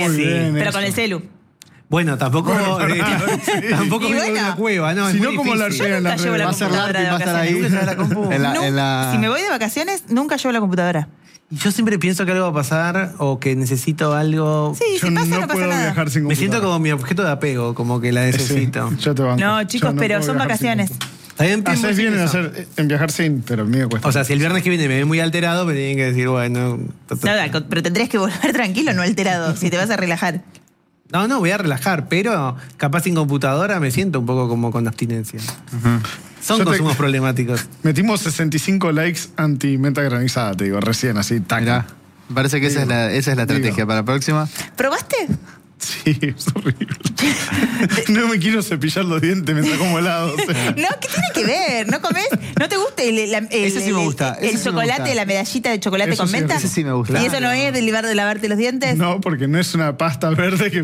bien, pero eso. con el celu. Bueno, tampoco tampoco Y vivo en bueno. una cueva, ¿no? Si es no, muy ¿cómo la difícil. llegan Nunca las llevo la redes? Va a ser computadora largo y de va a estar ahí. vacaciones. ¿Nunca llevas la compu? En la- Si me voy de vacaciones, nunca llevo la computadora. Y yo siempre pienso que algo va a pasar o que necesito algo. Sí, Yo si pasa, no no pasa puedo nada. viajar sin Me computadora. siento como mi objeto de apego, como que la necesito. Sí, yo te banco. No, Yo chicos, no pero puedo son viajar sin vacaciones. computadora. También pienso Haces bien en, eso. en viajar sin, pero a mí me cuesta. O sea, si el viernes que viene me ve muy alterado, me tienen que decir, bueno. No, pero tendrías que volver tranquilo, no alterado, si te vas a relajar. No, voy a relajar, pero capaz sin computadora me siento un poco como con abstinencia. Son Yo te- consumos problemáticos. Metimos 65 likes anti-menta granizada, te digo, recién, así, tac. Mirá, me parece que esa es la estrategia Digo. para la próxima. ¿Probaste? Sí, es horrible. No me quiero cepillar los dientes mientras como helado. O sea. No, ¿qué tiene que ver? ¿No comes? ¿No te gusta Ese sí me gusta, el ese sí me chocolate, gusta. la medallita de chocolate Eso con sí, menta? ese sí me gusta. ¿Y eso no es de lavarte los dientes? No, porque no es una pasta verde que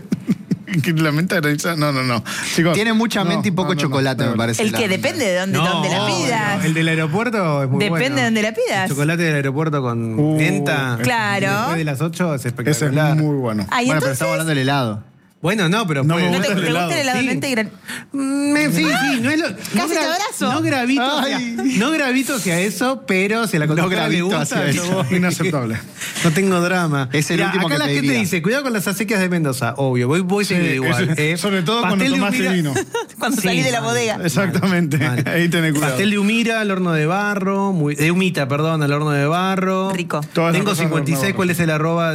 la menta granizada. No. Chicos, Tiene mucha no, menta y poco no, chocolate, no, me parece. El que depende de dónde la pidas. El del aeropuerto es muy bueno. Depende de dónde la pidas. El chocolate del aeropuerto con menta. Claro. Después de las 8 es Ese espectacular. es muy bueno. Ay, Bueno, pero entonces, estamos hablando del helado. Bueno, no, pero No puede- me ¿no te gusta el gusta el helado de Sí. menta y gran... Sí, no es lo, Casi te abrazo. No gravito, Ay. no gravito hacia eso, pero si a la conductora le gravito gusta, hacia yo eso. voy. Inaceptable. No tengo drama. Es el Mirá, último acá que la gente pediría. dice, cuidado con las acequias de Mendoza. Obvio, voy Sí, seguido igual. sobre todo cuando Pastel de tomaste humira- vino. Cuando Sí, salí de la mal. bodega. Exactamente. Mal. Ahí tenés cuidado. Pastel de humira al horno de barro, de humita, perdón, al horno de barro. Rico. Todas las Tengo cosas al horno de 56, barro. ¿cuál es el arroba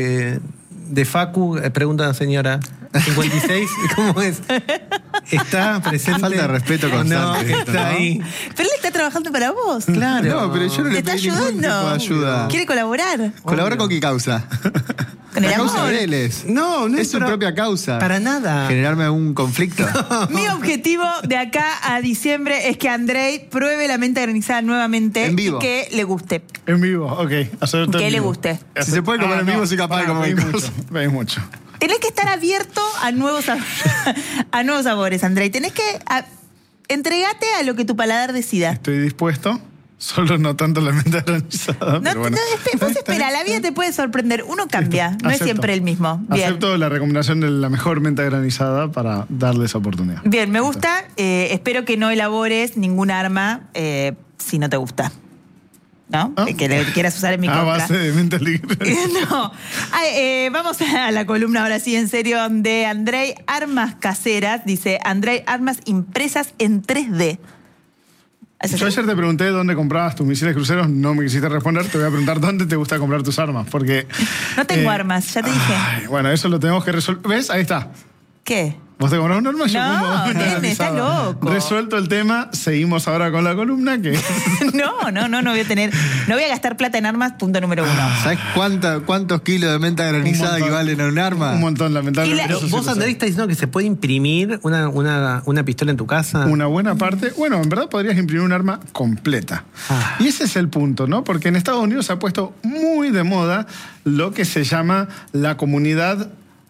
de Facu? Pregunta la señora. 56, ¿cómo es? Está presente. Falta de respeto No, constante esto, está ¿no? ahí. Pero él está trabajando para vos. Claro. No, pero yo no ¿Te le está pedí ningún tipo de ayudando? ayuda. ¿Quiere colaborar? ¿Colabora con qué causa? Con el La causa amor. de él es. No Es su pero- propia causa. Para nada. Generarme un conflicto. Mi objetivo de acá a diciembre es que Andrei pruebe la menta granizada nuevamente En vivo. y que le guste. En vivo, ok. Hacerte Que en le vivo. guste. Si se puede comer en vivo, soy capaz de comer pedís cosas. mucho, pedís mucho. Tenés que estar abierto a nuevos, a nuevos sabores, Andrei. Tenés que entregate a lo que tu paladar decida. Estoy dispuesto, solo no tanto la menta granizada. No, pero bueno. vos espera, la vida te puede sorprender. Uno cambia, no es Acepto. siempre el mismo. Bien. Acepto la recomendación de la mejor menta granizada para darle esa oportunidad. Bien, me gusta. Espero que no elabores ningún arma si no te gusta. ¿No? Ah. Que le quieras usar en mi A contra. base de menta libre. No. Vamos a la columna ahora sí, en serio, de Andrei. Armas caseras. Dice Andrei, armas impresas en 3D. ¿Es Yo así? ayer te pregunté dónde comprabas tus misiles cruceros, no me quisiste responder, te voy a preguntar dónde te gusta comprar tus armas, porque... No tengo armas, ya te dije. ay, bueno, eso lo tenemos que resolver. ¿Ves? Ahí está. ¿Qué? ¿Vos te comprás un arma? Yo No, compro una nene, granizada. estás loco. Resuelto el tema, seguimos ahora con la columna que... No voy a tener. No voy a gastar plata en armas, punto número 1. ¿Sabes cuántos kilos de menta granizada Un montón. equivalen a un arma? Un montón, lamentablemente. Y Pero eso sí vos, lo sé. Andrés, estás diciendo que se puede imprimir una pistola en tu casa. Una buena parte. Bueno, en verdad podrías imprimir un arma completa. Ah. Y ese es el punto, ¿no? Porque en Estados Unidos se ha puesto muy de moda lo que se llama la comunidad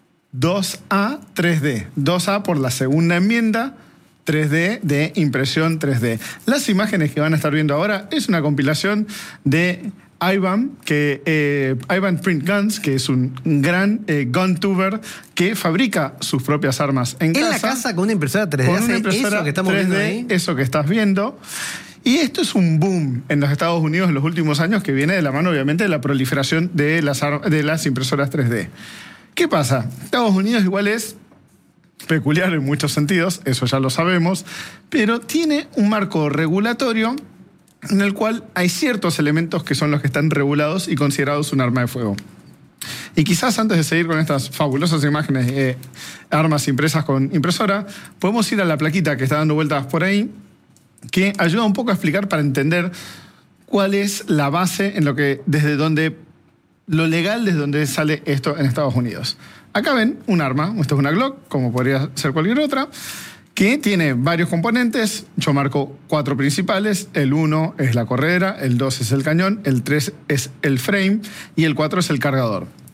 2A 3D. 2A por la segunda enmienda, 3D de impresión 3D. Las imágenes que van a estar viendo ahora es una compilación de Ivan Print Guns, que es un gran gun tuber que fabrica sus propias armas en En casa. la casa con una impresora 3D. Con hace una impresora eso que estamos 3D, viendo ahí. eso que estás viendo. Y esto es un boom en los Estados Unidos en los últimos años que viene de la mano, obviamente, de la proliferación de las impresoras 3D. ¿Qué pasa? Estados Unidos igual es peculiar en muchos sentidos, eso ya lo sabemos, pero tiene un marco regulatorio en el cual hay ciertos elementos que son los que están regulados y considerados un arma de fuego. Y quizás antes de seguir con estas fabulosas imágenes de armas impresas con impresora, podemos ir a la plaquita que está dando vueltas por ahí, que ayuda un poco a explicar para entender cuál es la base en lo que, desde donde, lo legal desde donde sale esto en Estados Unidos. Acá ven un arma, esto es una Glock, como podría ser cualquier otra, que tiene varios componentes. Yo marco 4 principales. El 1 es la corredera, el 2 es el cañón, el 3 es el frame y el 4 es el cargador.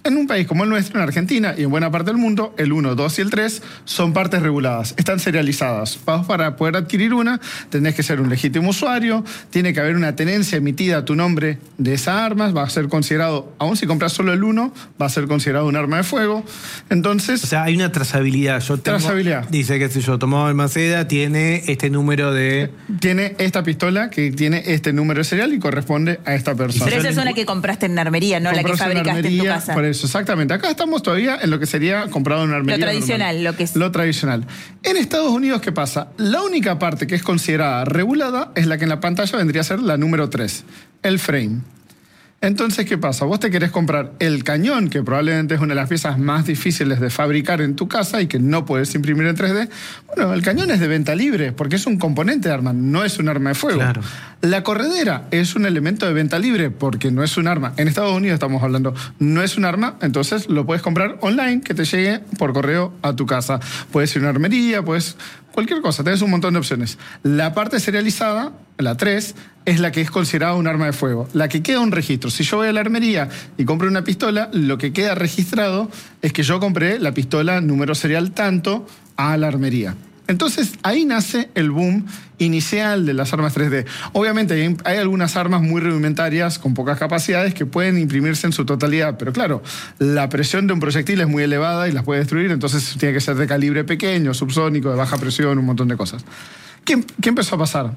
En un país como el nuestro, en Argentina y en buena parte del mundo, el 1, 2 y el 3 son partes reguladas, están serializadas. Para poder adquirir una, tenés que ser un legítimo usuario, tiene que haber una tenencia emitida a tu nombre de esa arma, va a ser considerado, aun si compras solo el 1, va a ser considerado un arma de fuego. Entonces... O sea, hay una trazabilidad. Trazabilidad. Dice que si yo tomaba Almaceda, tiene este número de... Tiene esta pistola que tiene este número de serial y corresponde a esta persona. Pero esa es una que compraste en una armería, no la que Compraste en fabricaste en tu armería, casa. Por eso, exactamente. Acá estamos todavía en lo que sería comprado en una armería. Lo tradicional, normal. lo que es. Lo tradicional. En Estados Unidos, ¿qué pasa? La única parte que es considerada regulada es la que en la pantalla vendría a ser la número 3, el frame. Entonces, ¿qué pasa? Vos te querés comprar el cañón, que probablemente es una de las piezas más difíciles de fabricar en tu casa y que no puedes imprimir en 3D. Bueno, el cañón es de venta libre porque es un componente de arma, no es un arma de fuego. Claro. La corredera es un elemento de venta libre porque no es un arma. En Estados Unidos estamos hablando, no es un arma, entonces lo puedes comprar online, que te llegue por correo a tu casa. Puedes ir a una armería, puedes... cualquier cosa, tenés un montón de opciones. La parte serializada, la 3, es la que es considerada un arma de fuego. La que queda un registro. Si yo voy a la armería y compro una pistola, lo que queda registrado es que yo compré la pistola número serial tanto a la armería. Entonces, ahí nace el boom inicial de las armas 3D. Obviamente, hay algunas armas muy rudimentarias, con pocas capacidades, que pueden imprimirse en su totalidad. Pero claro, la presión de un proyectil es muy elevada y las puede destruir, entonces tiene que ser de calibre pequeño, subsónico, de baja presión, un montón de cosas. ¿Qué empezó a pasar?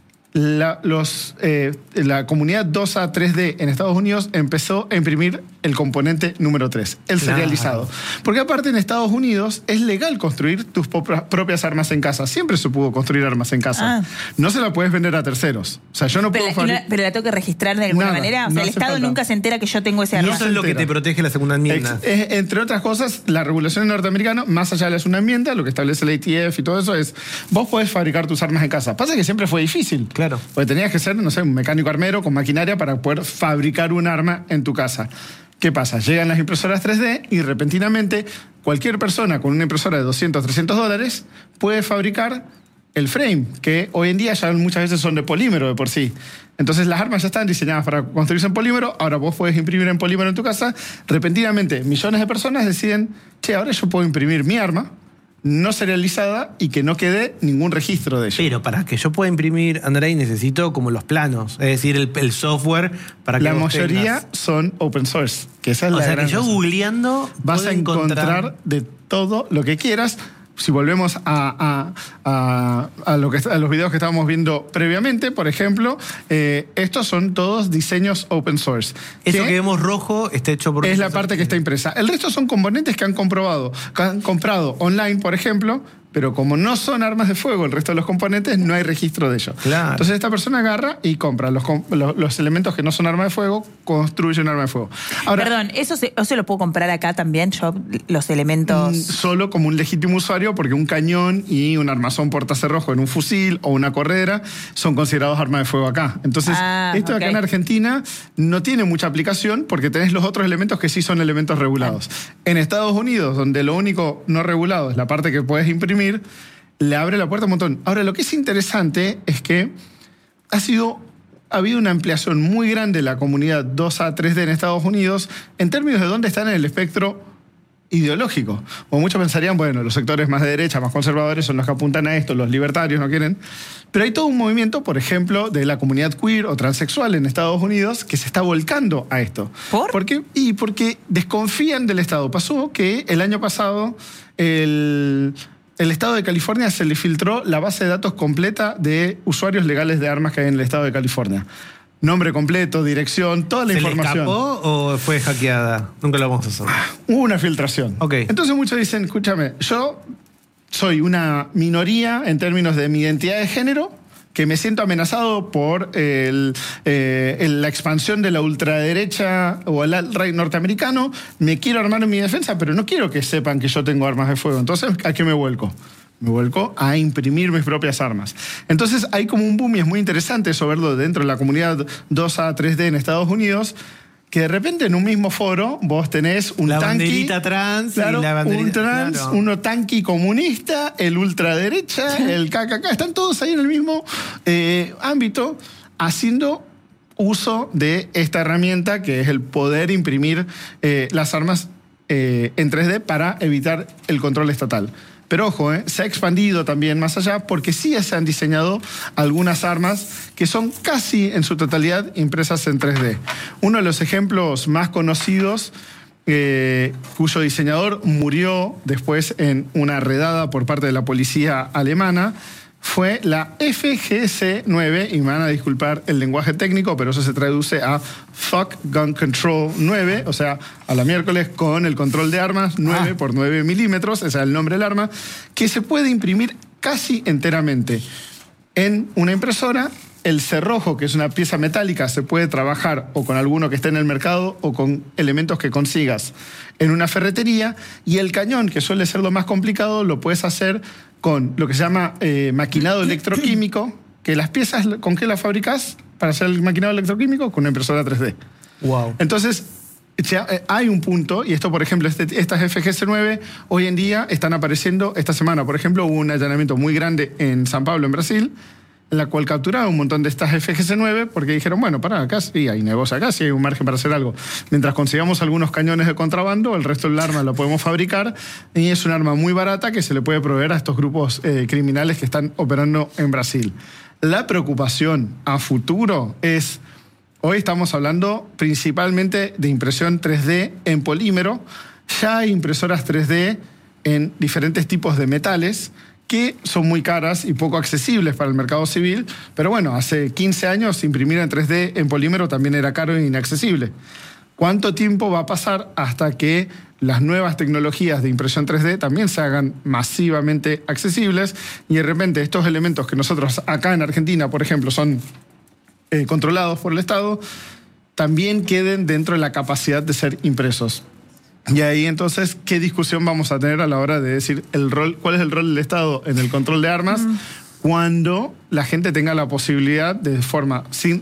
La comunidad 2A 3D en Estados Unidos empezó a imprimir el componente número 3, el serializado. Porque aparte en Estados Unidos es legal construir tus propias armas en casa. Siempre se pudo construir armas en casa. No se la puedes vender a terceros. O sea, yo no puedo... Pero la tengo que registrar de alguna manera. O sea, el Estado nunca se entera que yo tengo ese arma. Y eso es lo que te protege la segunda enmienda. Entre otras cosas, la regulación norteamericana, más allá de la segunda enmienda, lo que establece el ATF y todo eso es, vos podés fabricar tus armas en casa. Pasa que siempre fue difícil. Claro. Porque tenías que ser, no sé, un mecánico armero con maquinaria para poder fabricar un arma en tu casa. ¿Qué pasa? Llegan las impresoras 3D y repentinamente cualquier persona con una impresora de $200, $300 puede fabricar el frame, que hoy en día ya muchas veces son de polímero de por sí. Entonces las armas ya están diseñadas para construirse en polímero, ahora vos podés imprimir en polímero en tu casa. Repentinamente millones de personas deciden, che, ahora yo puedo imprimir mi arma no serializada y que no quede ningún registro de ello. Pero para que yo pueda imprimir, Andrei, necesito como los planos, es decir, el software para que la vos mayoría tengas. son open source, que esa es la gran que yo razón. googleando vas puedo a encontrar de todo lo que quieras. Si volvemos a los videos que estábamos viendo previamente, por ejemplo, estos son todos diseños open source. Eso que vemos rojo está hecho por... Es la parte que está impresa. El resto son componentes que han comprado online, por ejemplo, pero como no son armas de fuego el resto de los componentes, no hay registro de ellos. Claro. Entonces esta persona agarra y compra los elementos que no son armas de fuego, construye un arma de fuego. Ahora, perdón, ¿eso se lo puedo comprar acá también, yo, los elementos? Solo como un legítimo usuario, porque un cañón y un armazón portacerrojo en un fusil o una corredera son considerados armas de fuego acá. Entonces, esto acá en Argentina no tiene mucha aplicación porque tenés los otros elementos que sí son elementos regulados. En Estados Unidos, donde lo único no regulado es la parte que puedes imprimir, le abre la puerta un montón. Ahora, lo que es interesante es que ha habido una ampliación muy grande de la comunidad 2A 3D en Estados Unidos en términos de dónde están en el espectro ideológico. O muchos pensarían, bueno, los sectores más de derecha, más conservadores son los que apuntan a esto, los libertarios no quieren. Pero hay todo un movimiento, por ejemplo, de la comunidad queer o transexual en Estados Unidos que se está volcando a esto. ¿Por? Porque desconfían del Estado. Pasó que el año pasado el Estado de California se le filtró la base de datos completa de usuarios legales de armas que hay en el Estado de California. Nombre completo, dirección, toda la información. ¿Se le escapó o fue hackeada? Nunca lo vamos a saber. Hubo una filtración. Ok. Entonces muchos dicen, escúchame, yo soy una minoría en términos de mi identidad de género, que me siento amenazado por la expansión de la ultraderecha o el alt-right norteamericano, me quiero armar en mi defensa, pero no quiero que sepan que yo tengo armas de fuego. Entonces, ¿a qué me vuelco? Me vuelco a imprimir mis propias armas. Entonces hay como un boom y es muy interesante eso verlo dentro de la comunidad 2A 3D en Estados Unidos, que de repente en un mismo foro vos tenés un la tanqui, banderita trans, claro, y la banderita, un trans, claro. uno tanqui comunista, el ultraderecha, el KKK, están todos ahí en el mismo ámbito haciendo uso de esta herramienta que es el poder imprimir las armas en 3D para evitar el control estatal. Pero ojo, se ha expandido también más allá porque sí se han diseñado algunas armas que son casi en su totalidad impresas en 3D. Uno de los ejemplos más conocidos, cuyo diseñador murió después en una redada por parte de la policía alemana, fue la FGC-9, y me van a disculpar el lenguaje técnico, pero eso se traduce a Fuck Gun Control 9, o sea, a la miércoles con el control de armas 9 por 9 milímetros, ese es el nombre del arma, que se puede imprimir casi enteramente en una impresora. El cerrojo, que es una pieza metálica, se puede trabajar o con alguno que esté en el mercado o con elementos que consigas en una ferretería, y el cañón, que suele ser lo más complicado, lo puedes hacer con lo que se llama maquinado electroquímico, que las piezas, ¿con qué las fabricas para hacer el maquinado electroquímico? Con una impresora 3D. Wow. Entonces, hay un punto, y esto, por ejemplo, estas FGC-9 hoy en día están apareciendo. Esta semana, por ejemplo, hubo un allanamiento muy grande en San Pablo, en Brasil, en la cual capturaron un montón de estas FGC-9 porque dijeron, bueno, acá sí hay negocio, acá sí hay un margen para hacer algo. Mientras consigamos algunos cañones de contrabando, el resto del arma lo podemos fabricar, y es un arma muy barata que se le puede proveer a estos grupos criminales que están operando en Brasil. La preocupación a futuro es, hoy estamos hablando principalmente de impresión 3D en polímero. Ya hay impresoras 3D en diferentes tipos de metales que son muy caras y poco accesibles para el mercado civil, pero bueno, hace 15 años imprimir en 3D en polímero también era caro e inaccesible. ¿Cuánto tiempo va a pasar hasta que las nuevas tecnologías de impresión 3D también se hagan masivamente accesibles y de repente estos elementos que nosotros acá en Argentina, por ejemplo, son controlados por el Estado, también queden dentro de la capacidad de ser impresos? Y ahí entonces, ¿qué discusión vamos a tener a la hora de decir cuál es el rol del Estado en el control de armas cuando la gente tenga la posibilidad de forma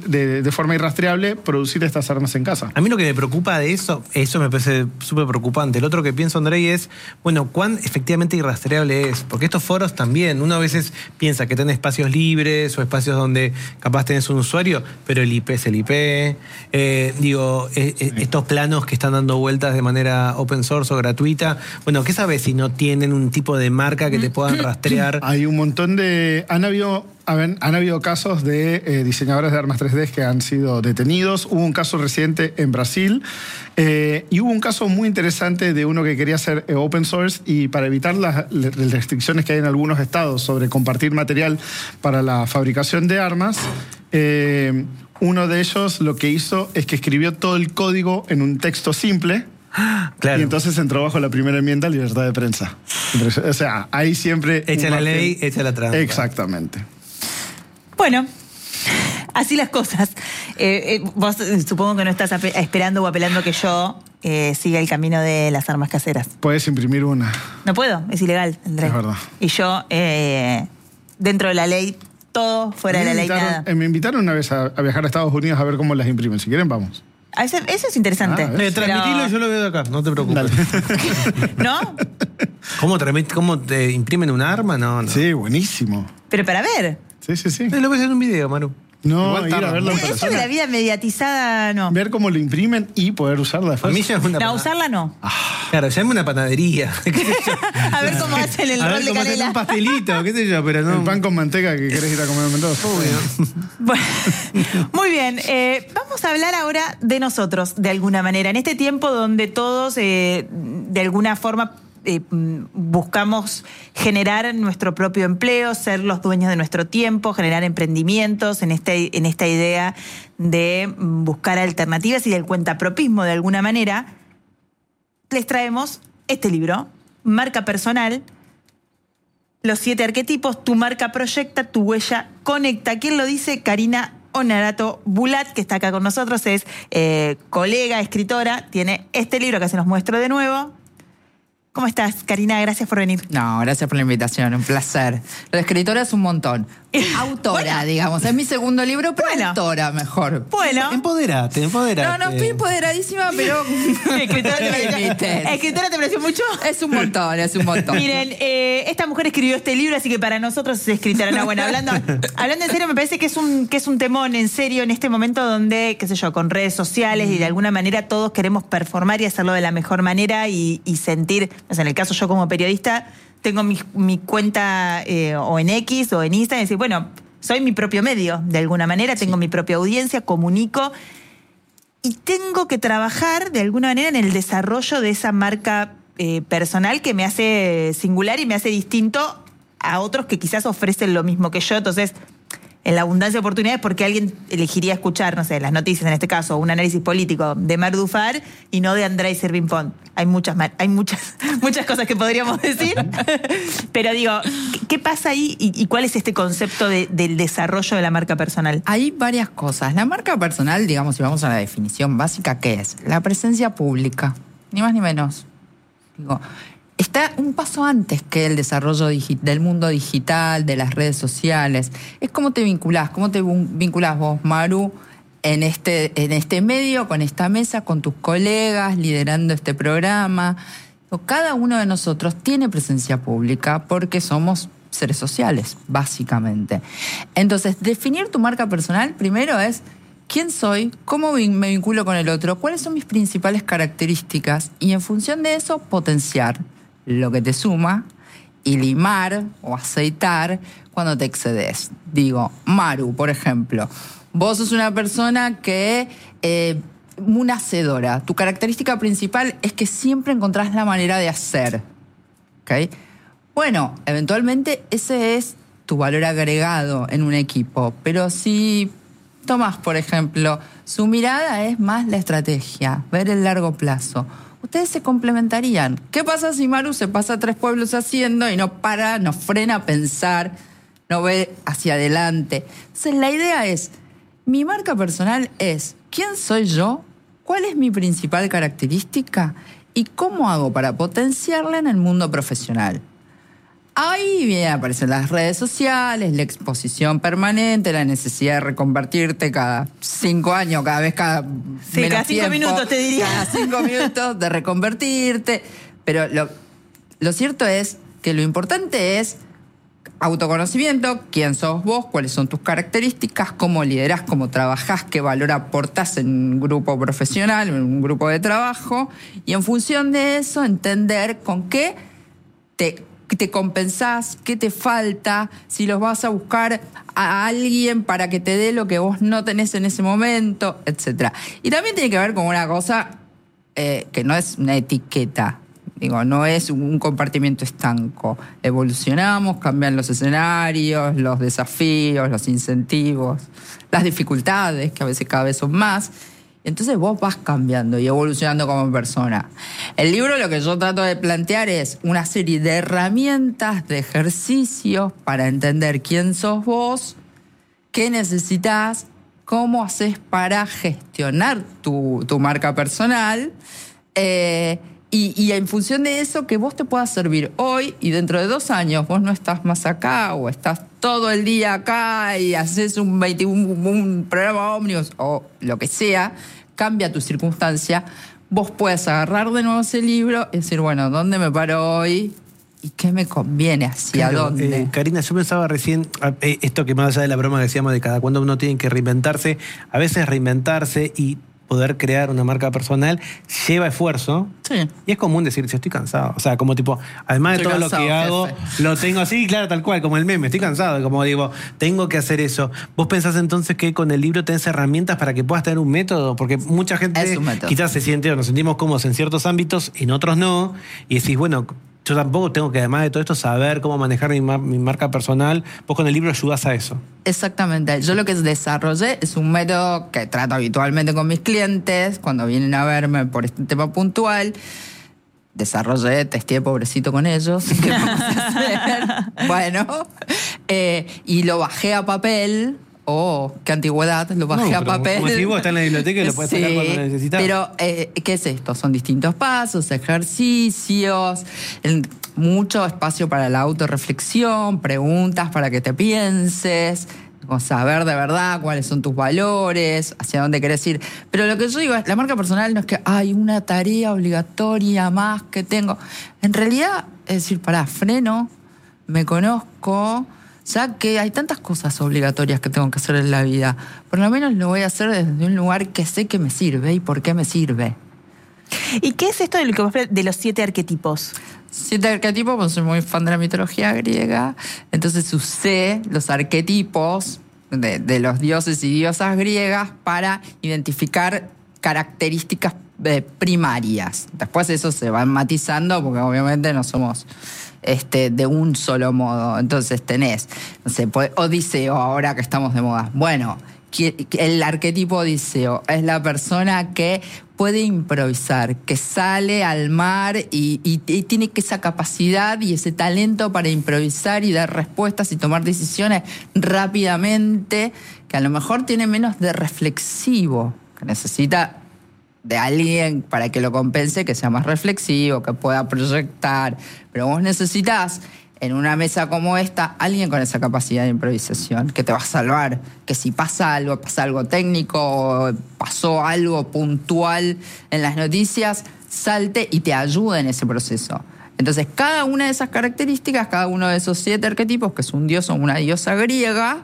irrastreable producir estas armas en casa? A mí lo que me preocupa de eso me parece súper preocupante. El otro que pienso, Andrei, es, bueno, ¿cuán efectivamente irrastreable es? Porque estos foros también, uno a veces piensa que tienen espacios libres o espacios donde capaz tenés un usuario, pero el IP es el IP. Estos planos que están dando vueltas de manera open source o gratuita, bueno, ¿qué sabes si no tienen un tipo de marca que te puedan rastrear? Hay un montón de... Han habido casos de diseñadores de armas 3D que han sido detenidos. Hubo un caso reciente en Brasil y hubo un caso muy interesante de uno que quería hacer open source, y para evitar las restricciones que hay en algunos estados sobre compartir material para la fabricación de armas, uno de ellos lo que hizo es que escribió todo el código en un texto simple. Claro. Y entonces entró bajo la primera enmienda a libertad de prensa. O sea, ahí siempre... Echa la ley, echa la trampa. Exactamente. Bueno, así las cosas. Vos supongo que no estás esperando o apelando que yo siga el camino de las armas caseras. Puedes imprimir una. No puedo, es ilegal, Andrés. Es verdad. Y yo, dentro de la ley, todo, fuera de la ley, nada. Me invitaron una vez a viajar a Estados Unidos a ver cómo las imprimen. Si quieren, vamos. Eso es interesante. Transmitilo y yo lo veo de acá, no te preocupes. ¿No? ¿Cómo te imprimen un arma? No. Sí, buenísimo. Pero para ver. Sí. Lo ves en un video, Maru. No, ir a verlo en Eso de persona. la vida mediatizada, no. Ver cómo lo imprimen y poder usarla A después. mí ya es una No, usarla no. Claro, llame una panadería. A ver cómo hacen el A rol ver de cómo hacen canela. un pastelito, qué sé yo, pero no. El pan con manteca que querés ir a comer en Mendoza. Bueno, muy bien, vamos a hablar ahora de nosotros, de alguna manera. En este tiempo donde todos, de alguna forma, buscamos generar nuestro propio empleo, ser los dueños de nuestro tiempo, generar emprendimientos en esta idea de buscar alternativas y del cuentapropismo de alguna manera, les traemos este libro, Marca Personal, los 7 arquetipos, tu marca proyecta, tu huella conecta. ¿Quién lo dice? Karina Honorato Bulat, que está acá con nosotros, es colega, escritora, tiene este libro que se los muestro de nuevo. ¿Cómo ¿Cómo estás, Karina? Gracias por venir. No, gracias por la invitación, un placer. La escritora es un montón. Autora, digamos. Es mi segundo libro, pero autora mejor. Bueno. Empodérate. No, estoy empoderadísima, pero... ¿Escritora te pareció mucho? Es un montón. Miren, esta mujer escribió este libro, así que para nosotros es escritora. No, bueno, hablando en serio, me parece que es un temón en serio en este momento donde, qué sé yo, con redes sociales y de alguna manera todos queremos performar y hacerlo de la mejor manera y sentir, o sea, en el caso yo como periodista, tengo mi cuenta o en X o en Instagram y decir, bueno, soy mi propio medio, de alguna manera, tengo mi propia audiencia, comunico y tengo que trabajar de alguna manera en el desarrollo de esa marca personal que me hace singular y me hace distinto a otros que quizás ofrecen lo mismo que yo. Entonces, en la abundancia de oportunidades, porque alguien elegiría escuchar, no sé, las noticias en este caso, un análisis político de Mar Dufar y no de Andrei Servimpont. Hay muchas cosas que podríamos decir, pero digo, ¿qué pasa ahí y cuál es este concepto del desarrollo de la marca personal? Hay varias cosas. La marca personal, digamos, si vamos a la definición básica, ¿qué es? La presencia pública, ni más ni menos. Digo, está un paso antes que el desarrollo del mundo digital, de las redes sociales. Es cómo te vinculás vos, Maru, en este medio, con esta mesa, con tus colegas, liderando este programa. Cada uno de nosotros tiene presencia pública porque somos seres sociales, básicamente. Entonces, definir tu marca personal primero es quién soy, cómo me vinculo con el otro, cuáles son mis principales características y en función de eso potenciar lo que te suma y limar o aceitar cuando te excedes. Digo, Maru, por ejemplo, vos sos una persona que una hacedora. Tu característica principal es que siempre encontrás la manera de hacer. ¿Ok? Bueno, eventualmente ese es tu valor agregado en un equipo. Pero si Tomás, por ejemplo, su mirada es más la estrategia, ver el largo plazo. Ustedes se complementarían. ¿Qué pasa si Maru se pasa 3 pueblos haciendo y no frena a pensar, no ve hacia adelante? Entonces la idea es, mi marca personal es, ¿quién soy yo? ¿Cuál es mi principal característica? ¿Y cómo hago para potenciarla en el mundo profesional? Ahí bien aparecen las redes sociales, la exposición permanente, la necesidad de reconvertirte cada 5 años, cada cada 5 minutos te diría. Cada 5 minutos de reconvertirte. Pero lo cierto es que lo importante es autoconocimiento, quién sos vos, cuáles son tus características, cómo liderás, cómo trabajás, qué valor aportás en un grupo profesional, en un grupo de trabajo, y en función de eso entender con qué te compensás, qué te falta, si los vas a buscar a alguien para que te dé lo que vos no tenés en ese momento, etc. Y también tiene que ver con una cosa que no es una etiqueta, digo, no es un compartimiento estanco. Evolucionamos, cambian los escenarios, los desafíos, los incentivos, las dificultades, que a veces cada vez son más. Entonces vos vas cambiando y evolucionando como persona. El libro lo que yo trato de plantear es una serie de herramientas, de ejercicios para entender quién sos vos, qué necesitas, cómo haces para gestionar tu marca personal y en función de eso que vos te puedas servir hoy y dentro de 2 años vos no estás más acá o estás todo el día acá y haces un programa ómnibus o lo que sea, cambia tu circunstancia, vos puedes agarrar de nuevo ese libro y decir, bueno, ¿dónde me paro hoy? ¿Y qué me conviene? ¿Hacia dónde? Karina, yo pensaba recién, esto que más allá de la broma que decíamos de cada cuando uno tiene que reinventarse, a veces reinventarse y poder crear una marca personal lleva esfuerzo. Sí. Y es común decir, si estoy cansado. O sea, como tipo, además de todo lo que hago, lo tengo así, claro, tal cual, como el meme, estoy cansado. Como digo, tengo que hacer eso. ¿Vos pensás entonces que con el libro tenés herramientas para que puedas tener un método? Porque mucha gente quizás se siente o nos sentimos cómodos en ciertos ámbitos, en otros no. Y decís, bueno, yo tampoco tengo que, además de todo esto, saber cómo manejar mi marca personal. Vos con el libro ayudás a eso. Exactamente. Yo lo que desarrollé es un método que trato habitualmente con mis clientes cuando vienen a verme por este tema puntual. Desarrollé, testé pobrecito con ellos. ¿Qué vamos a hacer? Bueno, y lo bajé a papel. Oh, qué antigüedad, lo bajé a papel. Como si vos estás en la biblioteca y lo puedes sacar cuando necesitas. Pero, ¿qué es esto? Son distintos pasos, ejercicios, mucho espacio para la autorreflexión, preguntas para que te pienses, saber de verdad cuáles son tus valores, hacia dónde querés ir. Pero lo que yo digo es, la marca personal no es que hay una tarea obligatoria más que tengo. En realidad, es decir, freno, me conozco, ya que hay tantas cosas obligatorias que tengo que hacer en la vida. Por lo menos lo voy a hacer desde un lugar que sé que me sirve y por qué me sirve. ¿Y qué es esto de lo que vos de los 7 arquetipos? 7 arquetipos, pues soy muy fan de la mitología griega, entonces usé los arquetipos de los dioses y diosas griegas para identificar características primarias. Después eso se va matizando porque obviamente no somos de un solo modo. Entonces tenés, no sé, Odiseo, ahora que estamos de moda. Bueno, el arquetipo Odiseo es la persona que puede improvisar, que sale al mar y tiene esa capacidad y ese talento para improvisar y dar respuestas y tomar decisiones rápidamente, que a lo mejor tiene menos de reflexivo, que necesita de alguien para que lo compense, que sea más reflexivo, que pueda proyectar. Pero vos necesitas, en una mesa como esta, alguien con esa capacidad de improvisación, que te va a salvar, que si pasa algo técnico, o pasó algo puntual en las noticias, salte y te ayude en ese proceso. Entonces, cada una de esas características, cada uno de esos 7 arquetipos, que es un dios o una diosa griega,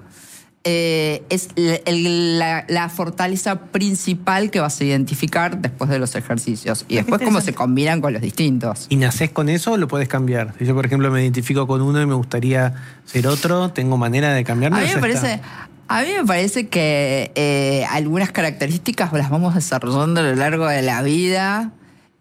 es la fortaleza principal que vas a identificar después de los ejercicios. Y después cómo se combinan con los distintos. ¿Y nacés con eso o lo podés cambiar? Si yo, por ejemplo, me identifico con uno y me gustaría ser otro, ¿tengo manera de cambiarlo? A mí me parece que algunas características las vamos desarrollando a lo largo de la vida.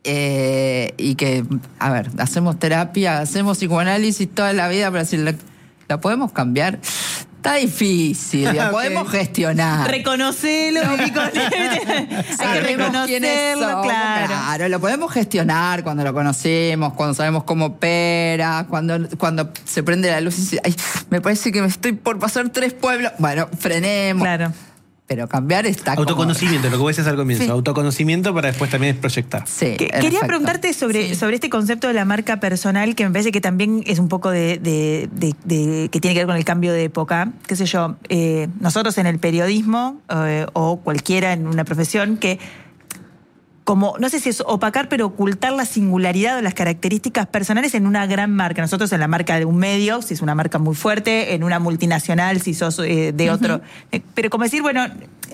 Y que, a ver, hacemos terapia, hacemos psicoanálisis toda la vida para decir, ¿la podemos cambiar? Está difícil, la podemos gestionar. Reconocelo, hay que reconocerlo, claro. Lo podemos gestionar cuando lo conocemos, cuando sabemos cómo opera, cuando se prende la luz y dice, ay, me parece que me estoy por pasar 3 pueblos. Bueno, frenemos. Claro. Pero cambiar está autoconocimiento, lo que vos decías al comienzo. Sí. Autoconocimiento para después también proyectar. Sí, quería preguntarte sobre este concepto de la marca personal, que me parece que también es un poco que tiene que ver con el cambio de época. Qué sé yo, nosotros en el periodismo o cualquiera en una profesión que, como, no sé si es opacar, pero ocultar la singularidad o las características personales en una gran marca. Nosotros en la marca de un medio, si es una marca muy fuerte, en una multinacional, si sos de otro. Pero como decir, bueno,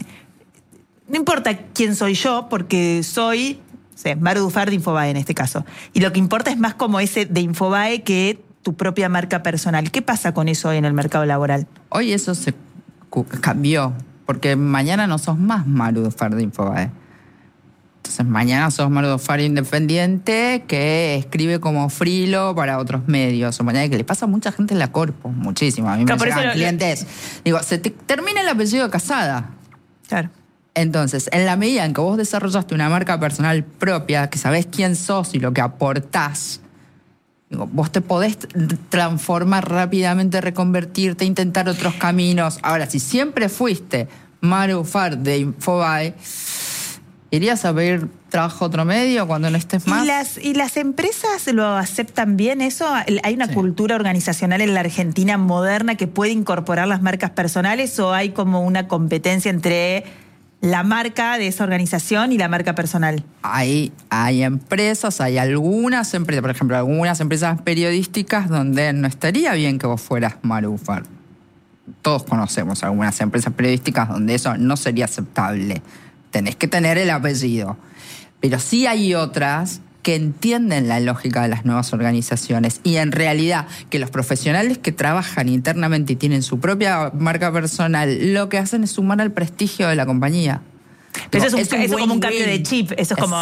no importa quién soy yo, porque soy, Maru Dufar de Infobae en este caso. Y lo que importa es más como ese de Infobae que tu propia marca personal. ¿Qué pasa con eso en el mercado laboral? Hoy eso se cambió, porque mañana no sos más Maru Dufar de Infobae. Entonces mañana sos Maru Dufar independiente que escribe como frilo para otros medios. O mañana, que le pasa a mucha gente en la corpo, muchísimo. A mí me llegan clientes. Digo, se te termina el apellido Casada. Claro. Entonces, en la medida en que vos desarrollaste una marca personal propia, que sabés quién sos y lo que aportás, digo, vos te podés transformar rápidamente, reconvertirte, intentar otros caminos. Ahora, si siempre fuiste Maru Dufar de Infobae, ¿irías a pedir trabajo a otro medio cuando no estés más? ¿Y las empresas lo aceptan bien eso? ¿Hay una cultura organizacional en la Argentina moderna que puede incorporar las marcas personales o hay como una competencia entre la marca de esa organización y la marca personal? Hay empresas, hay algunas empresas, por ejemplo, algunas empresas periodísticas donde no estaría bien que vos fueras Maru Dufar. Todos conocemos algunas empresas periodísticas donde eso no sería aceptable. Tenés que tener el apellido. Pero sí hay otras que entienden la lógica de las nuevas organizaciones y en realidad que los profesionales que trabajan internamente y tienen su propia marca personal, lo que hacen es sumar al prestigio de la compañía. Pero eso es como un cambio de chip. Eso es como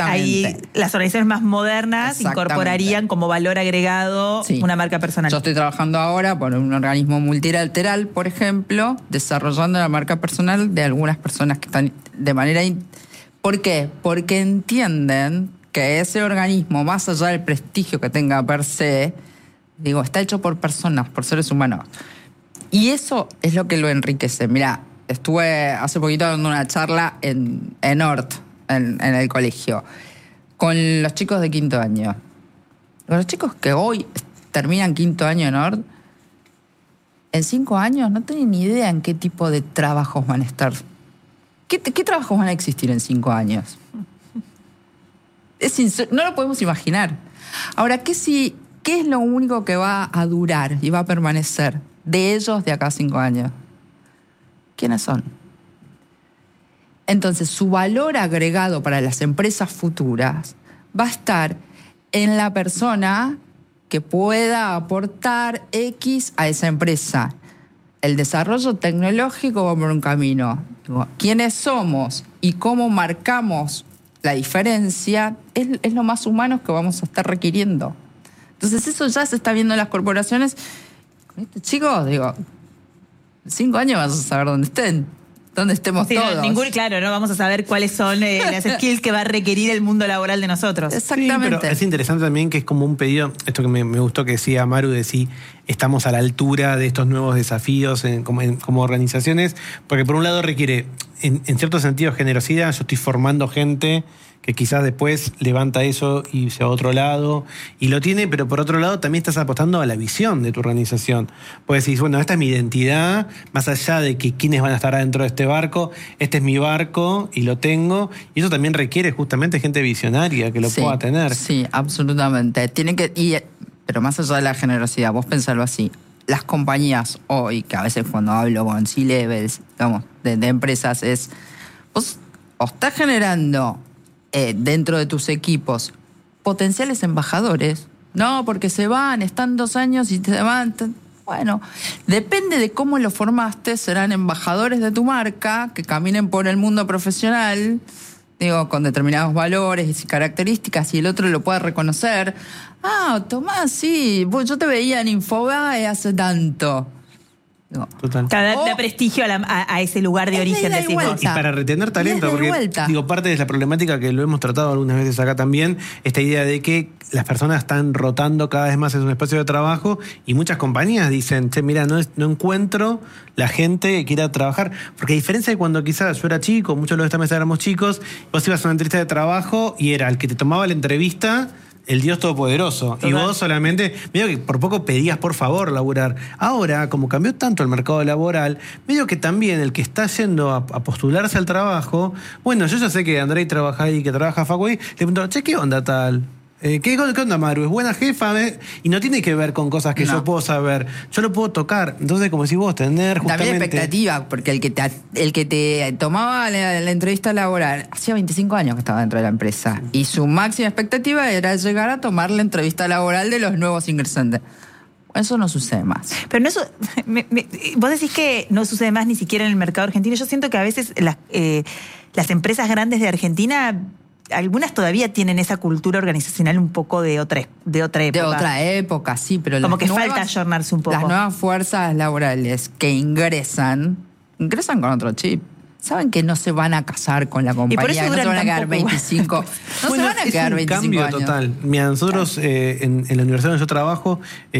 las organizaciones más modernas incorporarían como valor agregado una marca personal. Yo estoy trabajando ahora por un organismo multilateral, por ejemplo, desarrollando la marca personal de algunas personas que están de manera... ¿Por qué? Porque entienden que ese organismo, más allá del prestigio que tenga per se, digo, está hecho por personas, por seres humanos. Y eso es lo que lo enriquece. Mirá, estuve hace poquito dando una charla en Hort, en el colegio, con los chicos de 5º año. Los chicos que hoy terminan 5º año en ORD, en 5 años no tienen ni idea en qué tipo de trabajos van a estar. ¿Qué trabajos van a existir en 5 años? No lo podemos imaginar. Ahora, ¿qué es lo único que va a durar y va a permanecer de ellos de acá a 5 años? ¿Quiénes son? Entonces, su valor agregado para las empresas futuras va a estar en la persona que pueda aportar X a esa empresa. El desarrollo tecnológico va por un camino. ¿Quiénes somos y cómo marcamos la diferencia es lo más humano que vamos a estar requiriendo? Entonces eso ya se está viendo en las corporaciones. Con estos chicos, digo, 5 años vas a saber dónde estén, dónde estemos todos. Claro, no vamos a saber cuáles son las skills que va a requerir el mundo laboral de nosotros. Exactamente. Sí, pero es interesante también que es como un pedido, esto que me gustó que decía Maru, de si estamos a la altura de estos nuevos desafíos como organizaciones, porque por un lado requiere, en cierto sentido, generosidad. Yo estoy formando gente que quizás después levanta eso y se va a otro lado y lo tiene, pero por otro lado también estás apostando a la visión de tu organización. Puedes decir, bueno, esta es mi identidad, más allá de que quiénes van a estar adentro de este barco, este es mi barco y lo tengo, y eso también requiere justamente gente visionaria que lo pueda tener. Sí, absolutamente. Pero más allá de la generosidad, vos pensalo así, las compañías hoy, que a veces cuando hablo con C-levels, digamos, de empresas, vos estás generando dentro de tus equipos potenciales embajadores, no, porque se van, están 2 años y se van. Bueno, depende de cómo lo formaste, serán embajadores de tu marca que caminen por el mundo profesional, digo, con determinados valores y características, y el otro lo puede reconocer. Ah, Tomás, sí, yo te veía en Infobae hace tanto. No. Total. Da prestigio a ese lugar de origen, decimos. Y para retener talento, porque parte de la problemática que lo hemos tratado algunas veces acá también, esta idea de que las personas están rotando cada vez más en un espacio de trabajo y muchas compañías dicen, che, mira, no encuentro la gente que quiera trabajar, porque a diferencia de cuando quizás yo era chico, muchos de los de esta mesa éramos chicos, vos ibas a una entrevista de trabajo y era el que te tomaba la entrevista el Dios Todopoderoso. Total. Y vos solamente, medio que por poco pedías por favor laburar. Ahora, como cambió tanto el mercado laboral, medio que también el que está yendo a postularse al trabajo, bueno, yo ya sé que Andrei trabaja ahí, que trabaja Facu ahí, le pregunto, che, ¿qué onda tal? ¿Qué onda, Maru? ¿Es buena jefa? Y no tiene que ver con cosas que yo puedo saber. Yo lo puedo tocar. Entonces, como decís vos, tener justamente... También expectativa, porque el que te tomaba la entrevista laboral hacía 25 años que estaba dentro de la empresa. Y su máxima expectativa era llegar a tomar la entrevista laboral de los nuevos ingresantes. Eso no sucede más. Pero no, vos decís que no sucede más ni siquiera en el mercado argentino. Yo siento que a veces las empresas grandes de Argentina... Algunas todavía tienen esa cultura organizacional un poco de otra época. De otra época, sí, pero como que falta ayornarse un poco. Las nuevas fuerzas laborales que ingresan con otro chip. Saben que no se van a casar con la compañía, y por eso no se van a quedar 25. No se van a quedar 25 años. Es un cambio total. Mira, nosotros en la universidad donde yo trabajo,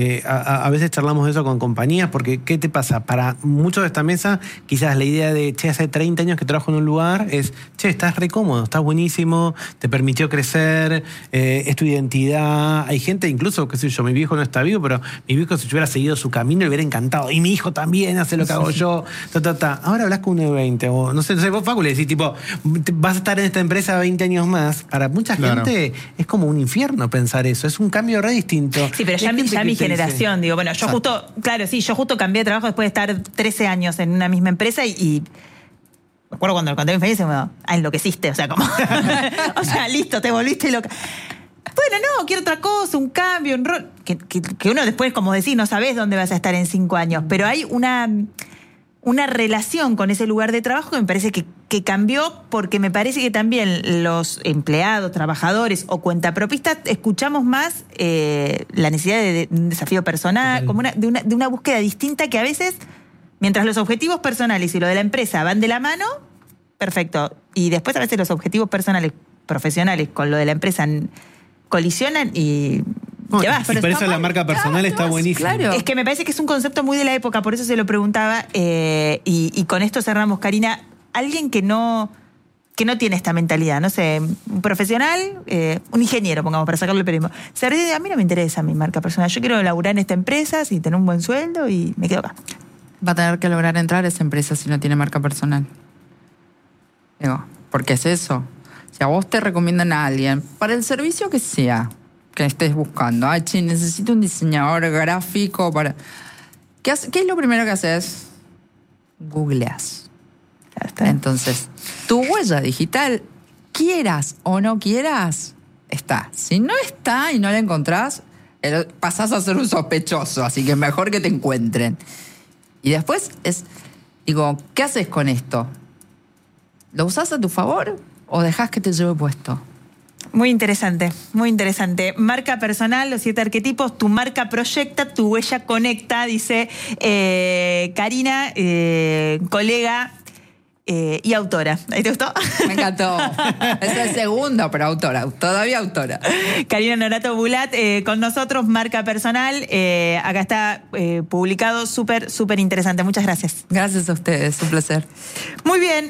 a veces charlamos de eso con compañías, porque ¿qué te pasa? Para muchos de esta mesa, quizás la idea de, che, hace 30 años que trabajo en un lugar, es, che, estás re cómodo, estás buenísimo, te permitió crecer, es tu identidad. Hay gente, incluso, qué sé yo, mi viejo no está vivo, pero mi viejo si hubiera seguido su camino le hubiera encantado. Y mi hijo también hace lo que hago yo. Ahora hablas con un E20 o no sé, vos, Facu, le decís, tipo, vas a estar en esta empresa 20 años más. Para mucha gente es como un infierno pensar eso. Es un cambio re distinto. Sí, pero ya mi generación, digo, bueno, yo justo cambié de trabajo después de estar 13 años en una misma empresa y me acuerdo cuando lo conté a mi familia, me enloqueciste, o sea, como... o sea, listo, te volviste loca. Bueno, no, quiero otra cosa, un cambio, un rol... Que uno después, como decís, no sabés dónde vas a estar en 5 años, pero hay una relación con ese lugar de trabajo que me parece que cambió, porque me parece que también los empleados, trabajadores o cuentapropistas escuchamos más la necesidad de un desafío personal, como de una búsqueda distinta que a veces, mientras los objetivos personales y lo de la empresa van de la mano, perfecto. Y después a veces los objetivos personales, profesionales con lo de la empresa colisionan y... No, y por eso la marca personal está buenísima. Claro. Es que me parece que es un concepto muy de la época, por eso se lo preguntaba. Y con esto cerramos, Karina. Alguien que no que no tiene esta mentalidad, no sé, un profesional, un ingeniero, pongamos, para sacarle el periodismo, se ríe de, a mí no me interesa mi marca personal, yo quiero laburar en esta empresa, sin tener un buen sueldo y me quedo acá. Va a tener que lograr entrar a esa empresa si no tiene marca personal. Digo, porque es eso. Si a vos te recomiendan a alguien, para el servicio que sea, que estés buscando, che, necesito un diseñador gráfico para... ¿Qué es lo primero que haces? Googleas. Ya está. Entonces, tu huella digital, quieras o no quieras, está. Si no está y no la encontrás, pasás a ser un sospechoso, así que mejor que te encuentren. Y después digo, ¿qué haces con esto? ¿Lo usás a tu favor o dejás que te lleve puesto? Muy interesante, muy interesante. Marca personal, los 7 arquetipos, tu marca proyecta, tu huella conecta, dice Karina, colega y autora. ¿Ahí te gustó? Me encantó. Es el segundo, pero autora, todavía autora. Karina Norato Bulat, con nosotros, marca personal. Acá está publicado, súper, súper interesante. Muchas gracias. Gracias a ustedes, un placer. Muy bien,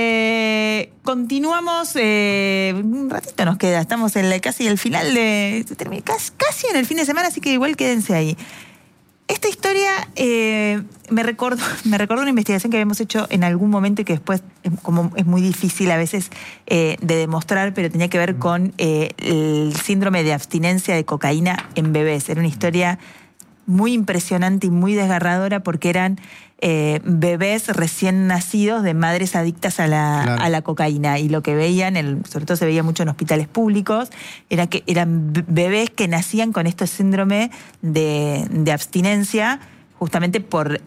continuamos, un ratito nos queda, estamos en casi el final casi en el fin de semana, así que igual quédense ahí. Esta historia me recordó una investigación que habíamos hecho en algún momento y que después, como es muy difícil a veces de demostrar, pero tenía que ver con el síndrome de abstinencia de cocaína en bebés. Era una historia muy impresionante y muy desgarradora porque eran bebés recién nacidos de madres adictas a la cocaína, y lo que veían, sobre todo se veía mucho en hospitales públicos, era que eran bebés que nacían con este síndrome de abstinencia justamente por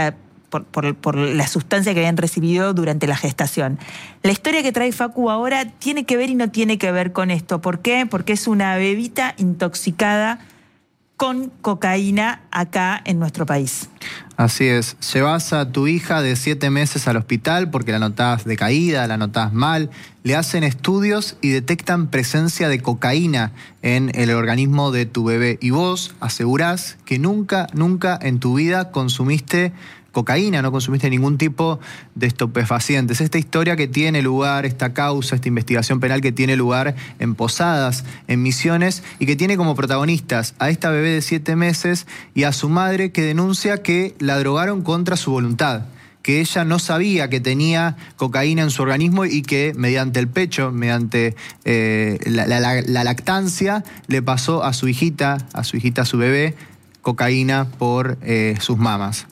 la sustancia que habían recibido durante la gestación. La historia que trae Facu ahora tiene que ver y no tiene que ver con esto. ¿Por qué? Porque es una bebita intoxicada con cocaína acá en nuestro país. Así es. Llevas a tu hija de 7 meses al hospital porque la notás decaída, la notás mal. Le hacen estudios y detectan presencia de cocaína en el organismo de tu bebé. Y vos asegurás que nunca en tu vida consumiste cocaína, no consumiste ningún tipo de estupefacientes. Esta historia que tiene lugar, esta causa, esta investigación penal que tiene lugar en Posadas, en Misiones, y que tiene como protagonistas a esta bebé de 7 meses y a su madre, que denuncia que la drogaron contra su voluntad, que ella no sabía que tenía cocaína en su organismo y que mediante el pecho, mediante la lactancia, le pasó a su hijita, a su bebé, cocaína por sus mamas.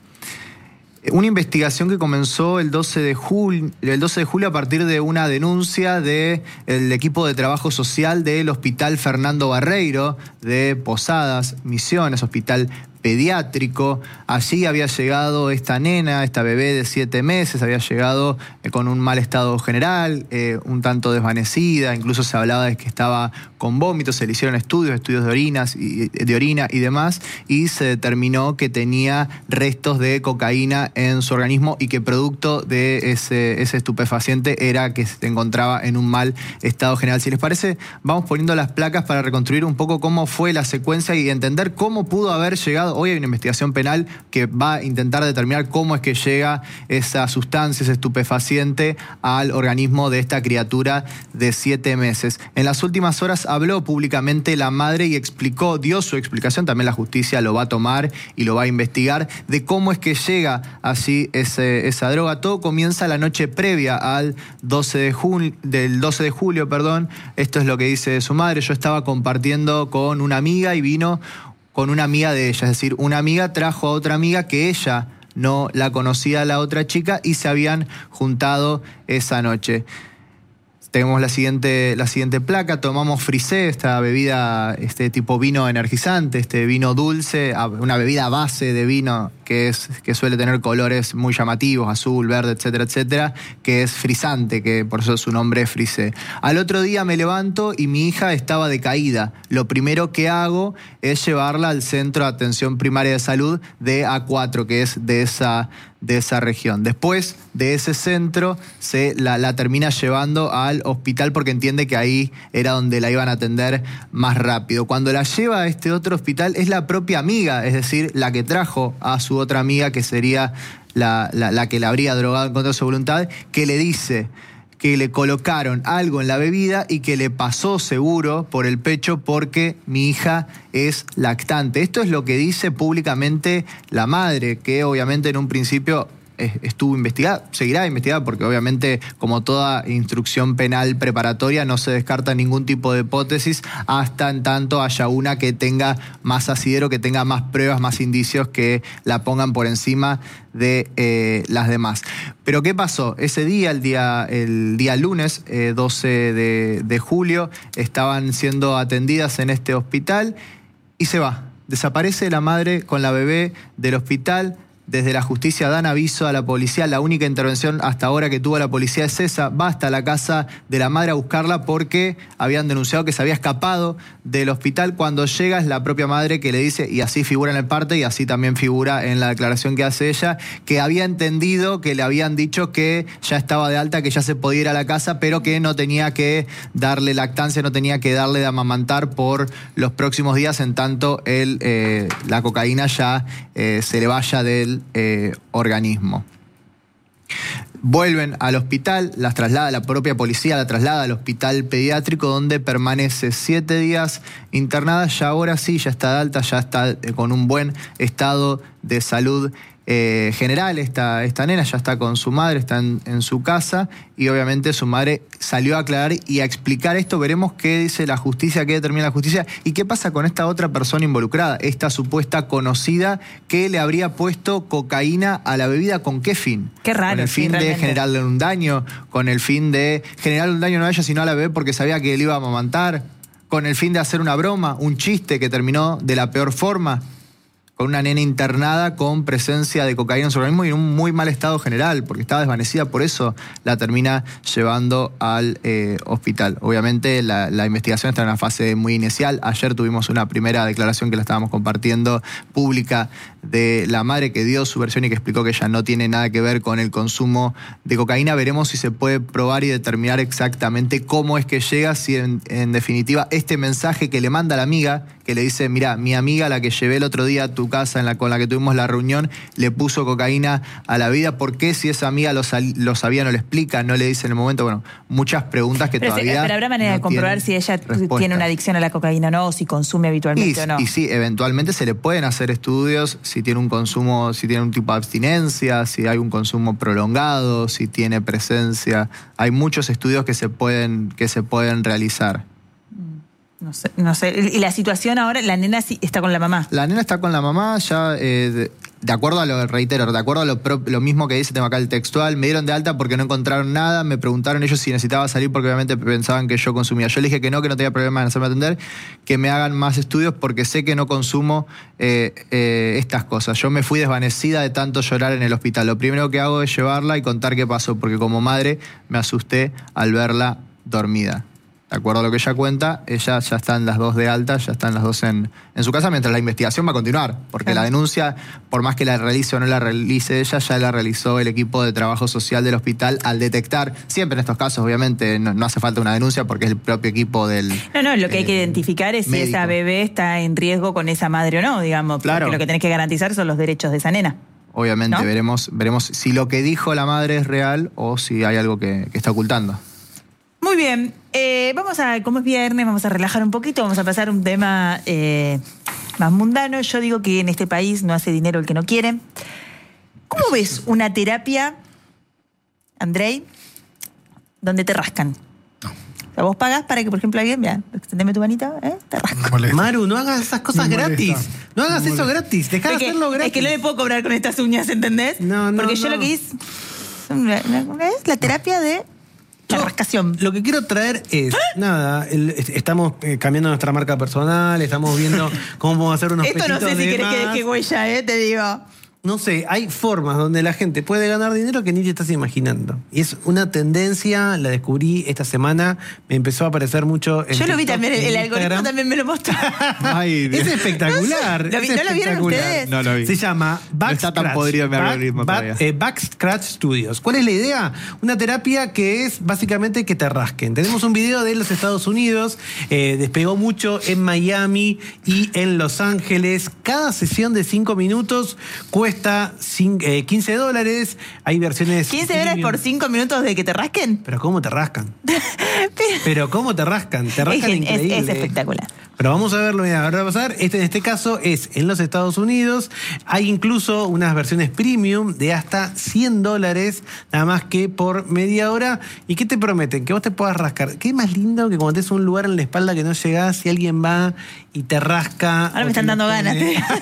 Una investigación que comenzó el 12 de julio a partir de una denuncia del equipo de trabajo social del Hospital Fernando Barreiro de Posadas, Misiones, hospital pediátrico. Allí había llegado esta nena, esta bebé de 7 meses, había llegado con un mal estado general, un tanto desvanecida, incluso se hablaba de que estaba con vómitos, se le hicieron estudios de orina y demás, y se determinó que tenía restos de cocaína en su organismo y que producto de ese estupefaciente era que se encontraba en un mal estado general. Si les parece, vamos poniendo las placas para reconstruir un poco cómo fue la secuencia y entender cómo pudo haber llegado. Hoy hay una investigación penal que va a intentar determinar cómo es que llega esa sustancia, ese estupefaciente, al organismo de esta criatura de 7 meses. En las últimas horas habló públicamente la madre y dio su explicación, también la justicia lo va a tomar y lo va a investigar, de cómo es que llega así esa droga. Todo comienza la noche previa al 12 de julio. Esto es lo que dice su madre: yo estaba compartiendo con una amiga y vino con una amiga de ella, es decir, una amiga trajo a otra amiga que ella no la conocía a la otra chica y se habían juntado esa noche. Tenemos la siguiente placa, tomamos frisé, esta bebida, tipo vino energizante, vino dulce, una bebida base de vino que suele tener colores muy llamativos, azul, verde, etcétera, etcétera, que es frisante, que por eso su nombre es frisé. Al otro día me levanto y mi hija estaba decaída. Lo primero que hago es llevarla al Centro de Atención Primaria de Salud de A4, que es de esa región. Después de ese centro se la termina llevando al hospital porque entiende que ahí era donde la iban a atender más rápido. Cuando la lleva a este otro hospital es la propia amiga, es decir, la que trajo a su otra amiga, que sería la que la habría drogado en contra de su voluntad, que le dice que le colocaron algo en la bebida y que le pasó seguro por el pecho porque mi hija es lactante. Esto es lo que dice públicamente la madre, que obviamente en un principio estuvo investigada, seguirá investigada, porque obviamente, como toda instrucción penal preparatoria, no se descarta ningún tipo de hipótesis hasta en tanto haya una que tenga más asidero, que tenga más pruebas, más indicios que la pongan por encima de las demás. Pero ¿qué pasó? Ese día, el día lunes, 12 de julio, estaban siendo atendidas en este hospital y se va. Desaparece la madre con la bebé del hospital. Desde la justicia dan aviso a la policía. La única intervención hasta ahora que tuvo la policía es esa. Va hasta la casa de la madre a buscarla porque habían denunciado que se había escapado del hospital. Cuando llega es la propia madre que le dice, y así figura en el parte y así también figura en la declaración que hace ella, que había entendido que le habían dicho que ya estaba de alta, que ya se podía ir a la casa, pero que no tenía que darle lactancia, no tenía que darle de amamantar por los próximos días, en tanto la cocaína ya se le vaya del organismo. Vuelven al hospital, las traslada la propia policía, la traslada al hospital pediátrico, donde permanece 7 días internada. Ya ahora sí, ya está de alta, ya está con un buen estado de salud general. Esta nena ya está con su madre, está en su casa, y obviamente su madre salió a aclarar y a explicar esto. Veremos qué dice la justicia, qué determina la justicia y qué pasa con esta otra persona involucrada, esta supuesta conocida que le habría puesto cocaína a la bebida. ¿Con qué fin? Qué raro. Con el fin de generarle un daño, con el fin de generarle un daño no a ella sino a la bebé porque sabía que le iba a amamantar, con el fin de hacer una broma, un chiste que terminó de la peor forma, con una nena internada con presencia de cocaína en su organismo y en un muy mal estado general, porque estaba desvanecida, por eso la termina llevando al hospital. Obviamente la investigación está en una fase muy inicial. Ayer tuvimos una primera declaración que la estábamos compartiendo pública de la madre, que dio su versión y que explicó que ella no tiene nada que ver con el consumo de cocaína. Veremos si se puede probar y determinar exactamente cómo es que llega, si en definitiva este mensaje que le manda la amiga, que le dice, mira, mi amiga, la que llevé el otro día a tu casa, con la que tuvimos la reunión, le puso cocaína a la vida. ¿Por qué? Si esa amiga lo sabía, no le explica, no le dice en el momento. Bueno, muchas preguntas que todavía pero habrá manera no de comprobar si ella tiene una adicción a la cocaína o no, o si consume habitualmente o no. Y sí, eventualmente se le pueden hacer estudios si tiene un consumo, si tiene un tipo de abstinencia, si hay un consumo prolongado, si tiene presencia. Hay muchos estudios que se pueden realizar. No sé. Y la situación ahora, la nena sí está con la mamá. La nena está con la mamá, ya de acuerdo a lo mismo que dice, tengo acá el textual. Me dieron de alta porque no encontraron nada, me preguntaron ellos si necesitaba salir porque obviamente pensaban que yo consumía. Yo le dije que no tenía problema en hacerme atender, que me hagan más estudios porque sé que no consumo estas cosas. Yo me fui desvanecida de tanto llorar en el hospital. Lo primero que hago es llevarla y contar qué pasó, porque como madre me asusté al verla dormida. De acuerdo a lo que ella cuenta, ella ya están las dos de alta, ya están las dos en su casa, mientras la investigación va a continuar, porque la denuncia, por más que la realice o no la realice ella, ya la realizó el equipo de trabajo social del hospital al detectar, siempre en estos casos, obviamente, no hace falta una denuncia porque es el propio equipo del... No, lo que hay que identificar es médico. Si esa bebé está en riesgo con esa madre o no, digamos, claro. Porque lo que tenés que garantizar son los derechos de esa nena. Obviamente, ¿no? veremos si lo que dijo la madre es real o si hay algo que está ocultando. Muy bien, como es viernes, vamos a relajar un poquito, vamos a pasar a un tema más mundano. Yo digo que en este país no hace dinero el que no quiere. ¿Cómo ves una terapia, Andrei, donde te rascan? No. O sea, vos pagás para que, por ejemplo, alguien, mira, extendeme tu manita, te rasco. Maru, no hagas esas cosas gratis. No hagas eso gratis. Dejá de hacerlo gratis. Es que no le puedo cobrar con estas uñas, ¿entendés? No. Porque yo lo que hice es la terapia de la rascación. Lo que quiero traer es, estamos cambiando nuestra marca personal, estamos viendo cómo vamos a hacer unos Esto no sé si querés más. que deje huella, te digo. No sé, hay formas donde la gente puede ganar dinero que ni te estás imaginando. Y es una tendencia, la descubrí esta semana, me empezó a aparecer mucho en Yo lo vi TikTok, también, el algoritmo Instagram. también me lo mostró. Ay, Es espectacular. ¿No lo vieron ustedes? No lo vi. Se llama No está tan podrido mi algoritmo todavía. Back Scratch Studios. ¿Cuál es la idea? Una terapia que es básicamente que te rasquen. Tenemos un video de los Estados Unidos, despegó mucho en Miami y en Los Ángeles. Cada sesión de 5 minutos cuesta Cuesta $15. Hay versiones... $15 por 5 minutos de que te rasquen. Pero ¿cómo te rascan? Pero ¿cómo te rascan? Te rascan increíble. Es espectacular. Pero vamos a verlo, mira, ahora va a pasar. En este caso es en los Estados Unidos. Hay incluso unas versiones premium de hasta $100, nada más que por media hora. ¿Y qué te prometen? Que vos te puedas rascar. ¿Qué más lindo que cuando tenés un lugar en la espalda que no llegás y alguien va y te rasca? Ahora me están dando ganas.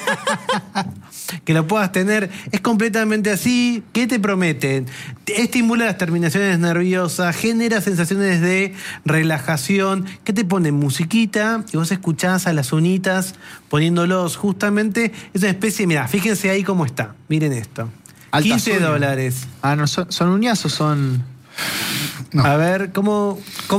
Que lo puedas tener. Es completamente así. ¿Qué te prometen? Estimula las terminaciones nerviosas, genera sensaciones de relajación. ¿Qué te ponen? Musiquita y vos escuchás a las unitas poniéndolos justamente. Es una especie, mirá, fíjense ahí cómo está. Miren esto. Altas $15. Ah, no, ¿son uñas o son...? No. A ver, ¿cómo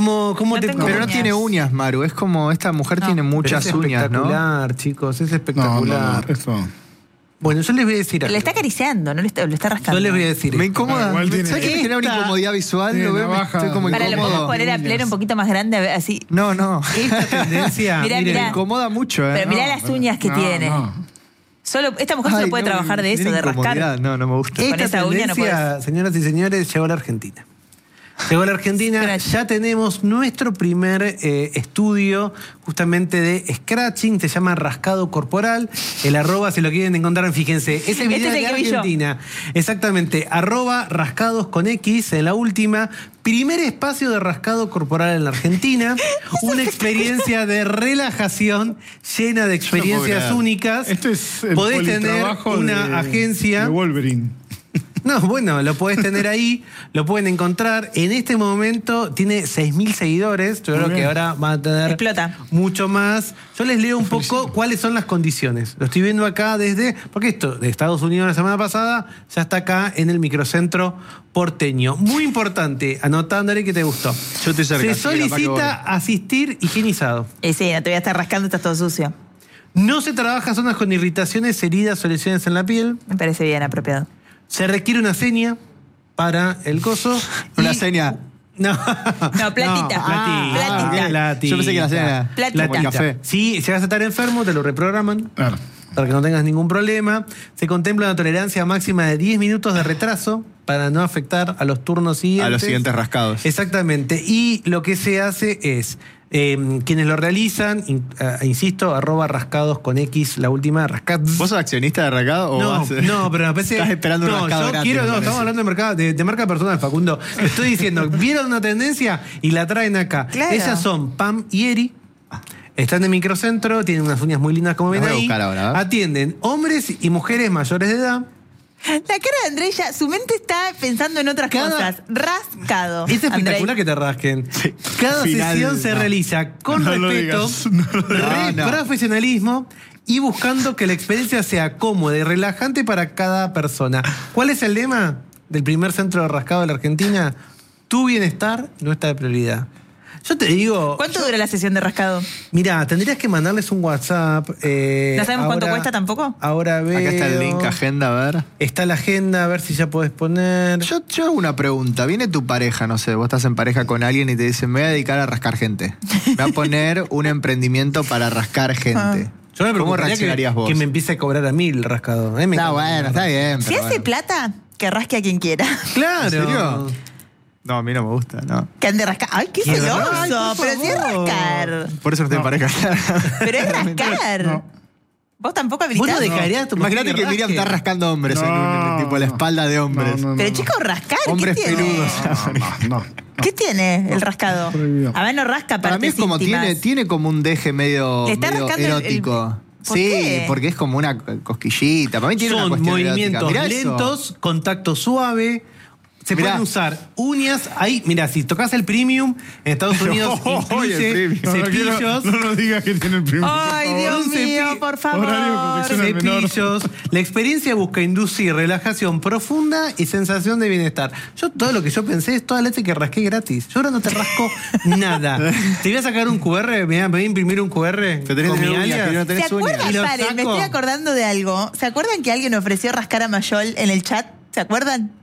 te tengo Pero no uñas. tiene uñas, Maru. Es como, esta mujer tiene muchas es uñas, ¿no? espectacular, chicos, es No, espectacular. esto. Bueno, yo les voy a decir algo. Le está acariciando, no lo está rascando. Yo les voy a decir Me esto. incomoda. Igual tiene- ¿Sabes que me genera una incomodidad visual? Tiene Lo veo, navaja estoy como de- Para, ¿lo podemos incómodo. poner a pleno un poquito más grande? A ver, así. No, no. Esta tendencia, Mirá, miren, mirá. Me incomoda mucho, ¿eh? Pero mirá las uñas que No, tiene. no. Solo, esta mujer solo Ay, puede no, trabajar de eso, tiene de rascar. incomodidad. No me gusta. Con esta esa uña no tendencia, señoras y señores, llegó a la Argentina. Llegó a la Argentina, Scratch. ya tenemos nuestro primer estudio justamente de scratching, se llama rascado corporal. El @ si lo quieren encontrar, fíjense, ese video es el de que vi yo. Argentina. Exactamente, @ rascados con X en la última. Primer espacio de rascado corporal en la Argentina. Una experiencia de relajación llena de experiencias creer. únicas. Este es el Podés tener politrabajo una de agencia. de Wolverine. No, bueno, lo podés tener ahí, lo pueden encontrar. En este momento tiene 6.000 seguidores. Yo creo Muy que bien. ahora va a tener Explota. mucho más. Yo les leo un poco cuáles son las condiciones. Lo estoy viendo acá desde... Porque esto de Estados Unidos la semana pasada ya está acá en el microcentro porteño. Muy importante, anotándole que te gustó. Yo estoy cerca. Se así que capaz que solicita voy. asistir higienizado. Y sí, no te voy a estar rascando, estás todo sucio. No se trabaja zonas con irritaciones, heridas o lesiones en la piel. Me parece bien apropiado. Se requiere una seña para el coso. Una y- seña. No, No. platita. platita. Platita. Yo pensé que la seña era Platita. como el café. Sí, llegas a estar enfermo, te lo reprograman Claro. para que no tengas ningún problema. Se contempla una tolerancia máxima de 10 minutos de retraso para no afectar a los turnos siguientes. A los siguientes rascados. Exactamente. Y lo que se hace es, quienes lo realizan, insisto, @ rascados con X, la última, rascados. ¿Vos sos accionista de rascado o No, vas a- no, pero me parece. Estás esperando un no, rascado yo gratis, quiero, me no, parece. estamos hablando de mercado, de marca personal, Facundo. Te estoy diciendo, vieron una tendencia y la traen acá. Claro. Esas son Pam y Eri. Están en microcentro, tienen unas uñas muy lindas como ven Las voy a ahí. buscar ahora, ¿eh? Atienden hombres y mujeres mayores de edad. La cara de Andrei ya, su mente está pensando en otras Cada- cosas. Rascado. Es espectacular Andrei. que te rasquen. Cada Final, sesión se no. realiza con No lo respeto, digas, no lo digas. No. profesionalismo y buscando que la experiencia sea cómoda y relajante para cada persona. ¿Cuál es el lema del primer centro de rascado de la Argentina? Tu bienestar, nuestra prioridad. Yo te digo, ¿Cuánto dura la sesión de rascado? mira, tendrías que mandarles un WhatsApp. ¿No sabemos cuánto ahora- cuesta tampoco? Ahora veo. Acá está el link, agenda, a ver. Está la agenda, a ver si ya podés poner. Yo hago una pregunta. Viene tu pareja, no sé, vos estás en pareja con alguien y te dicen, me voy a dedicar a rascar gente. Me voy a poner un emprendimiento para rascar gente. Yo me ¿Cómo preocuparía reaccionarías vos? que me empiece a cobrar a mí el rascado. Me Está encanta. bueno, está bien. Si pero hace bueno. plata, que rasque a quien quiera. Claro. ¿En serio? No, a mí no me gusta, no. Que ande rascar. ¡Ay, qué ¿Qué? celoso! Ay, por Pero si es favor. rascar. Por eso no estoy en pareja. Pero es rascar. No. ¿Vos tampoco Vos no habilitás? dejarías a tu mujer Imagínate que Miriam rasque. está rascando hombres en No, tipo la espalda de hombres. no, no, Pero no. chicos, rascar, Hombres ¿qué tiene? peludos. No. ¿Qué tiene el rascado? prohibido. A ver, no rasca Para mí es partes como íntimas. tiene como un deje medio, Le está medio rascando el- erótico. ¿Por Sí, qué? porque es como una cosquillita. Para mí tiene una Son cuestión movimientos erótica. Mirá eso. lentos, contacto suave. Se Mirá. pueden usar uñas. Ahí, mira, si tocas el premium, en Estados Unidos Oye, el incluye premium. No, no quiero- cepillos. no nos digas que tiene el primer. Ay, Dios Un mío, cepi- por favor. Horario de protección al menor. Cepillos. La experiencia busca inducir relajación profunda y sensación de bienestar. Yo todo lo que yo pensé es toda la leche que rasqué gratis. Yo ahora no te rasco nada. Te voy a sacar un QR, me voy a imprimir un QR Te tenés con que mi tener uñas, alias. que no tenés ¿Se acuerdan? Y lo Paren, me saco. estoy acordando de algo. ¿Se acuerdan que alguien ofreció rascar a Mayol en el chat? ¿Se acuerdan?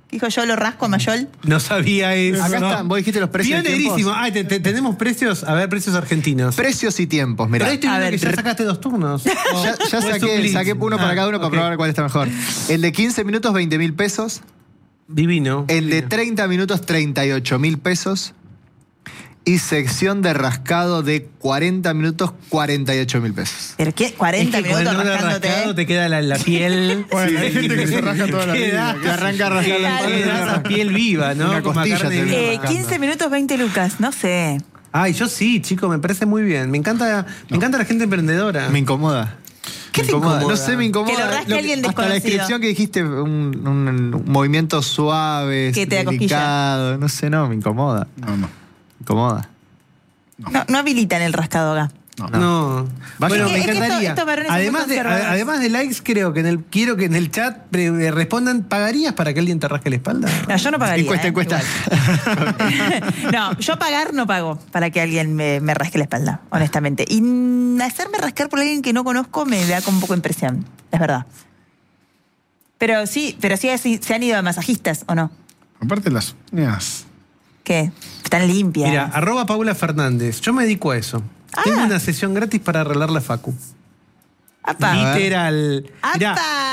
Dijo yo lo rasco a Mayol. No sabía eso. Acá están, vos dijiste los precios y Pionerísimo. tiempos. Tenemos precios, a ver, precios argentinos. Precios y tiempos, mirá. Pero ahí estoy A viendo ver, que ya sacaste 2 turnos. Ya saqué uno para cada uno para probar cuál está mejor. El de 15 minutos, 20.000 pesos. Divino. El de 30 minutos, 38.000 pesos. Y sección de rascado de 40 minutos, 48.000 pesos. ¿Pero qué? 40 Es que con minutos el nombre rascándote. rascado te queda la piel. Bueno, hay gente que se rasca toda la vida. Que arranca a rascar la Queda esa piel viva, ¿no? Una Como costilla carne se viva. ve. 15 minutos, 20 lucas. No sé. Ay, yo sí, chico, me parece muy bien. Me encanta la gente emprendedora. Me incomoda. ¿Qué Me te incomoda? No sé, me incomoda. Que lo rasque alguien hasta la desconocido. descripción que dijiste, un movimiento suave, Que te da cosquilla. delicado. No sé, no, me incomoda. No. Me incomoda. No habilitan el rascado acá. No. Bueno, Es me que encantaría. estos varones son Además muy de, conservadores. además de likes, quiero que en el chat respondan, ¿pagarías para que alguien te rasque la espalda? No, yo no pagaría. Encuesta. No, yo pagar no pago para que alguien me rasque la espalda, honestamente. Y hacerme rascar por alguien que no conozco me da con un poco de impresión, es verdad. Pero sí se han ido a masajistas, ¿o no? Aparte las uñas. ¿Qué? Están limpias. Mira, @Paula Fernández. Yo me dedico a eso. Ah. Tengo una sesión gratis para arreglar la facu. ¡Apa! Literal. Mirá,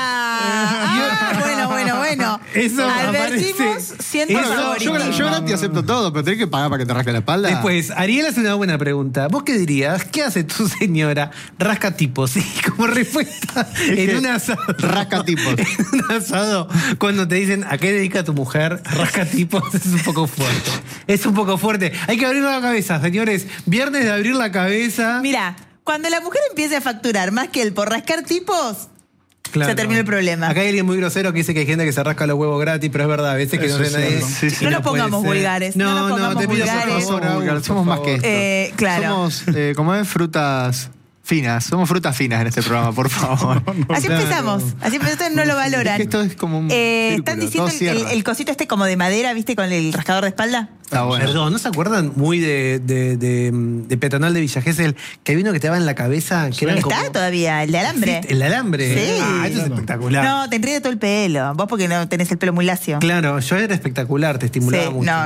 Bueno. Eso Advertimos aparece. siendo Eso, favoritos. Yo gratis acepto todo, pero tenés que pagar para que te rasque la espalda. Después, Ariel hace una buena pregunta. ¿Vos qué dirías? ¿Qué hace tu señora? Rasca tipos. Sí, como respuesta en un asado. Rasca tipos. En un asado, cuando te dicen ¿a qué dedica tu mujer? Rasca tipos, es un poco fuerte. Es un poco fuerte. Hay que abrir la cabeza, señores. Viernes de abrir la cabeza. Mira, cuando la mujer empiece a facturar más que él por rascar tipos, Claro. se terminó el problema. Acá hay alguien muy grosero que dice que hay gente que se rasca los huevos gratis, pero es verdad, a veces que Eso no es sé nadie. cierto. Sí, sí. No nos puede pongamos ser. vulgares, no nos pongamos te pido vulgares. por favor, Somos más que esto. Claro. Somos, como es, frutas finas. Somos frutas finas en este programa, por favor. Así empezamos. Ustedes no lo valoran. Es que esto es como un Están círculo, diciendo todo cierra. el cosito este como de madera, ¿viste? Con el rascador de espalda. Está bueno. Perdón, ¿no se acuerdan muy de Peatonal de Villa Gesell? Que había uno que te daba en la cabeza, que eran Está como... todavía, el de alambre. Sí, el alambre. Sí. Ah, eso es espectacular. No, te enreda todo el pelo. Vos porque no tenés el pelo muy lacio. Claro, yo era espectacular, te estimulaba Sí, mucho.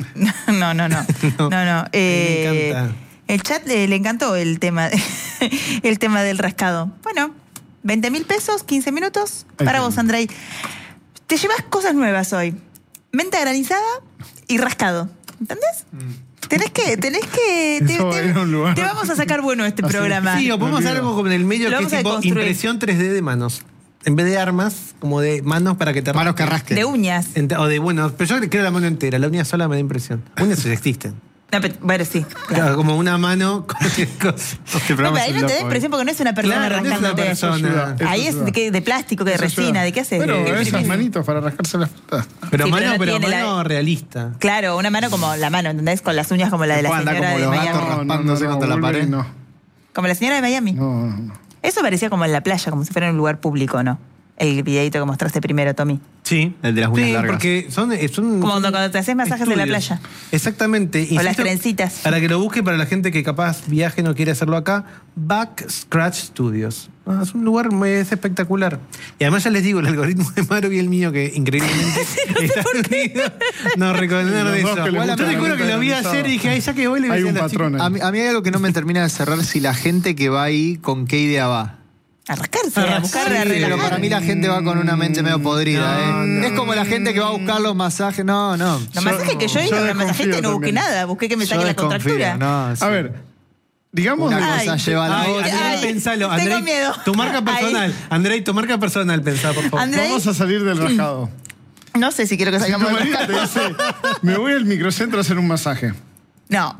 no. Me encanta. El chat le encantó el tema, el tema del rascado. Bueno, 20.000 pesos, 15 minutos. Para vos, Andrei. Te llevas cosas nuevas hoy. Menta granizada y rascado. ¿Entendés? Tenés que Eso va a ir a un lugar. te vamos a sacar bueno este Así. programa. Sí, o podemos hacer algo como en el medio Lo que es vamos a tipo construir. impresión 3D de manos. En vez de armas, como de manos para que te Manos que rasquen. De rasquen. uñas. O de, bueno, pero yo creo la mano entera, la uña sola me da impresión. Uñas sí existen. No, bueno, sí. Claro, como una mano con cualquier cosa. Este No, pero programa ahí es no te da loco, impresión porque no es una persona Claro, no es una rascándote. persona. Eso Ahí es ayuda. de plástico, de Eso resina, ayuda. ¿de qué haces? Pero ¿De qué esas imprimís? manitos para rascarse la espalda. Pero Sí, mano, pero no pero tiene mano realista. Claro, una mano como la mano, ¿entendés? Con las uñas como la de la Pueden andar señora como de los Miami. gatos raspándose contra la Wolverine pared. No. Como la señora de Miami. No. Eso parecía como en la playa, como si fuera en un lugar público, ¿no? El videito que mostraste primero, Tommy. Sí. El de las uñas Sí, largas. porque son Como cuando te haces masajes en la playa. Exactamente. O las Insisto, trencitas. Para que lo busque, para la gente que capaz viaje no quiere hacerlo acá, Back Scratch Studios. Es un lugar es espectacular. Y además ya les digo, el algoritmo de Maru y el mío, que increíblemente está unido. No, reconocer Los de dos eso. que les Yo gusta te la juro que lo vi organizada. ayer y dije, ay, ya que voy le voy a Hay decir un a las patrón ahí. A mí hay algo que no me termina de cerrar si la gente que va ahí, ¿con qué idea va? A rascarse, Ah, a buscar sí, a relajar. Pero para mí la gente va con una mente medio podrida, No, ¿eh? no, Es como la gente que va a buscar los masajes. No. Los masajes que yo hice, yo una masajista y no busqué desconfío nada. Busqué que me Yo saque la desconfío, contractura. no, sí. A ver, digamos... Una de- cosa Ay, lleva a la Ay, otra. Andrei, Ay, pensalo. tengo Andrei, miedo. tu marca personal. Andrei, tu marca personal, pensá, por favor. Andrei, Vamos a salir del rascado. no sé si quiero que Si tu salgamos del marido rascado. te dice, me voy al microcentro a hacer un masaje. No.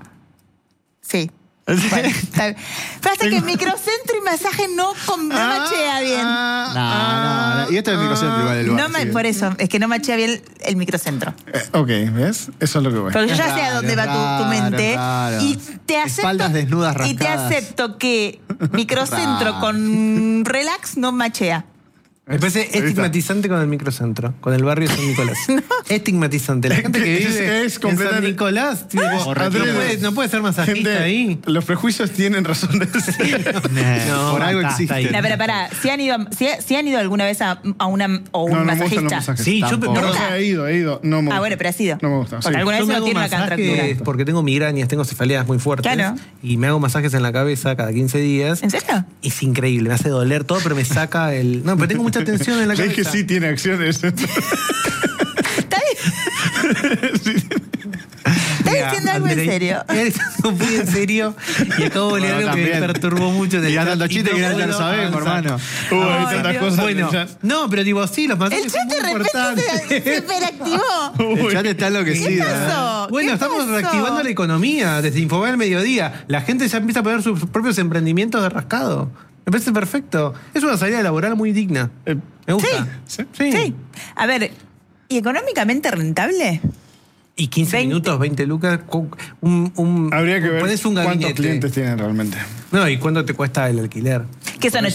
Sí. Bueno, está bien. Pasa que microcentro y masaje no machea bien. No. Y esto es microcentro igual el lugar. No por eso, es que no machea bien el microcentro. Ok, ¿ves? Eso es lo que voy. Porque yo Es ya sé a raro, dónde es va tu raro, mente. es raro. Y te acepto. Espaldas desnudas Y te rascadas. acepto que microcentro Raro. con relax no machea. Me parece estigmatizante con el microcentro, con el barrio San Nicolás. Estigmatizante. La gente que vive Es en San completamente- Nicolás, tipo, Andrés, no puede ser masajista gente, ahí. Los prejuicios tienen razón de ser. No, por algo está existe. ahí. No, pero pará, ¿si han ido alguna vez a una o un No, no me gustan los masajista? masajes. Sí, yo Tampoco. No, perdón. he ido. No me gusta. Bueno, pero has ido. No me gusta. Porque sí. alguna Yo vez me uno hago tiene una masajes contractura. porque tengo migrañas, tengo cefaleas muy fuertes. Claro. Y me hago masajes en la cabeza cada 15 días. ¿En serio? Es increíble, me hace doler todo, pero me saca el... No, pero tengo mucha tensión en la Es cabeza. que sí tiene acciones. ¿Está diciendo algo en serio? Estoy diciendo muy en serio y acabo de leer Bueno, algo que me también. perturbó mucho en el Y chat tantos y chistes que ya puedo lo sabemos, avanzar. hermano. Hay Ay, tantas Dios. cosas. Bueno, no, pero digo, sí, los masajes El son chat muy de repente se importantes. hiperactivó. El chat está enloquecido. ¿Qué ¿eh? pasó? Bueno, ¿Qué estamos pasó? reactivando la economía desde Infobay al mediodía. La gente ya empieza a poner sus propios emprendimientos de rascado. Me parece perfecto. Es una salida laboral muy digna. Me gusta. Sí. Sí. A ver, ¿y económicamente rentable? Y 15 20. minutos, 20 lucas. Habría que ver pones un cuántos gabinete. clientes tienen realmente. No, ¿y cuánto te cuesta el alquiler? Que son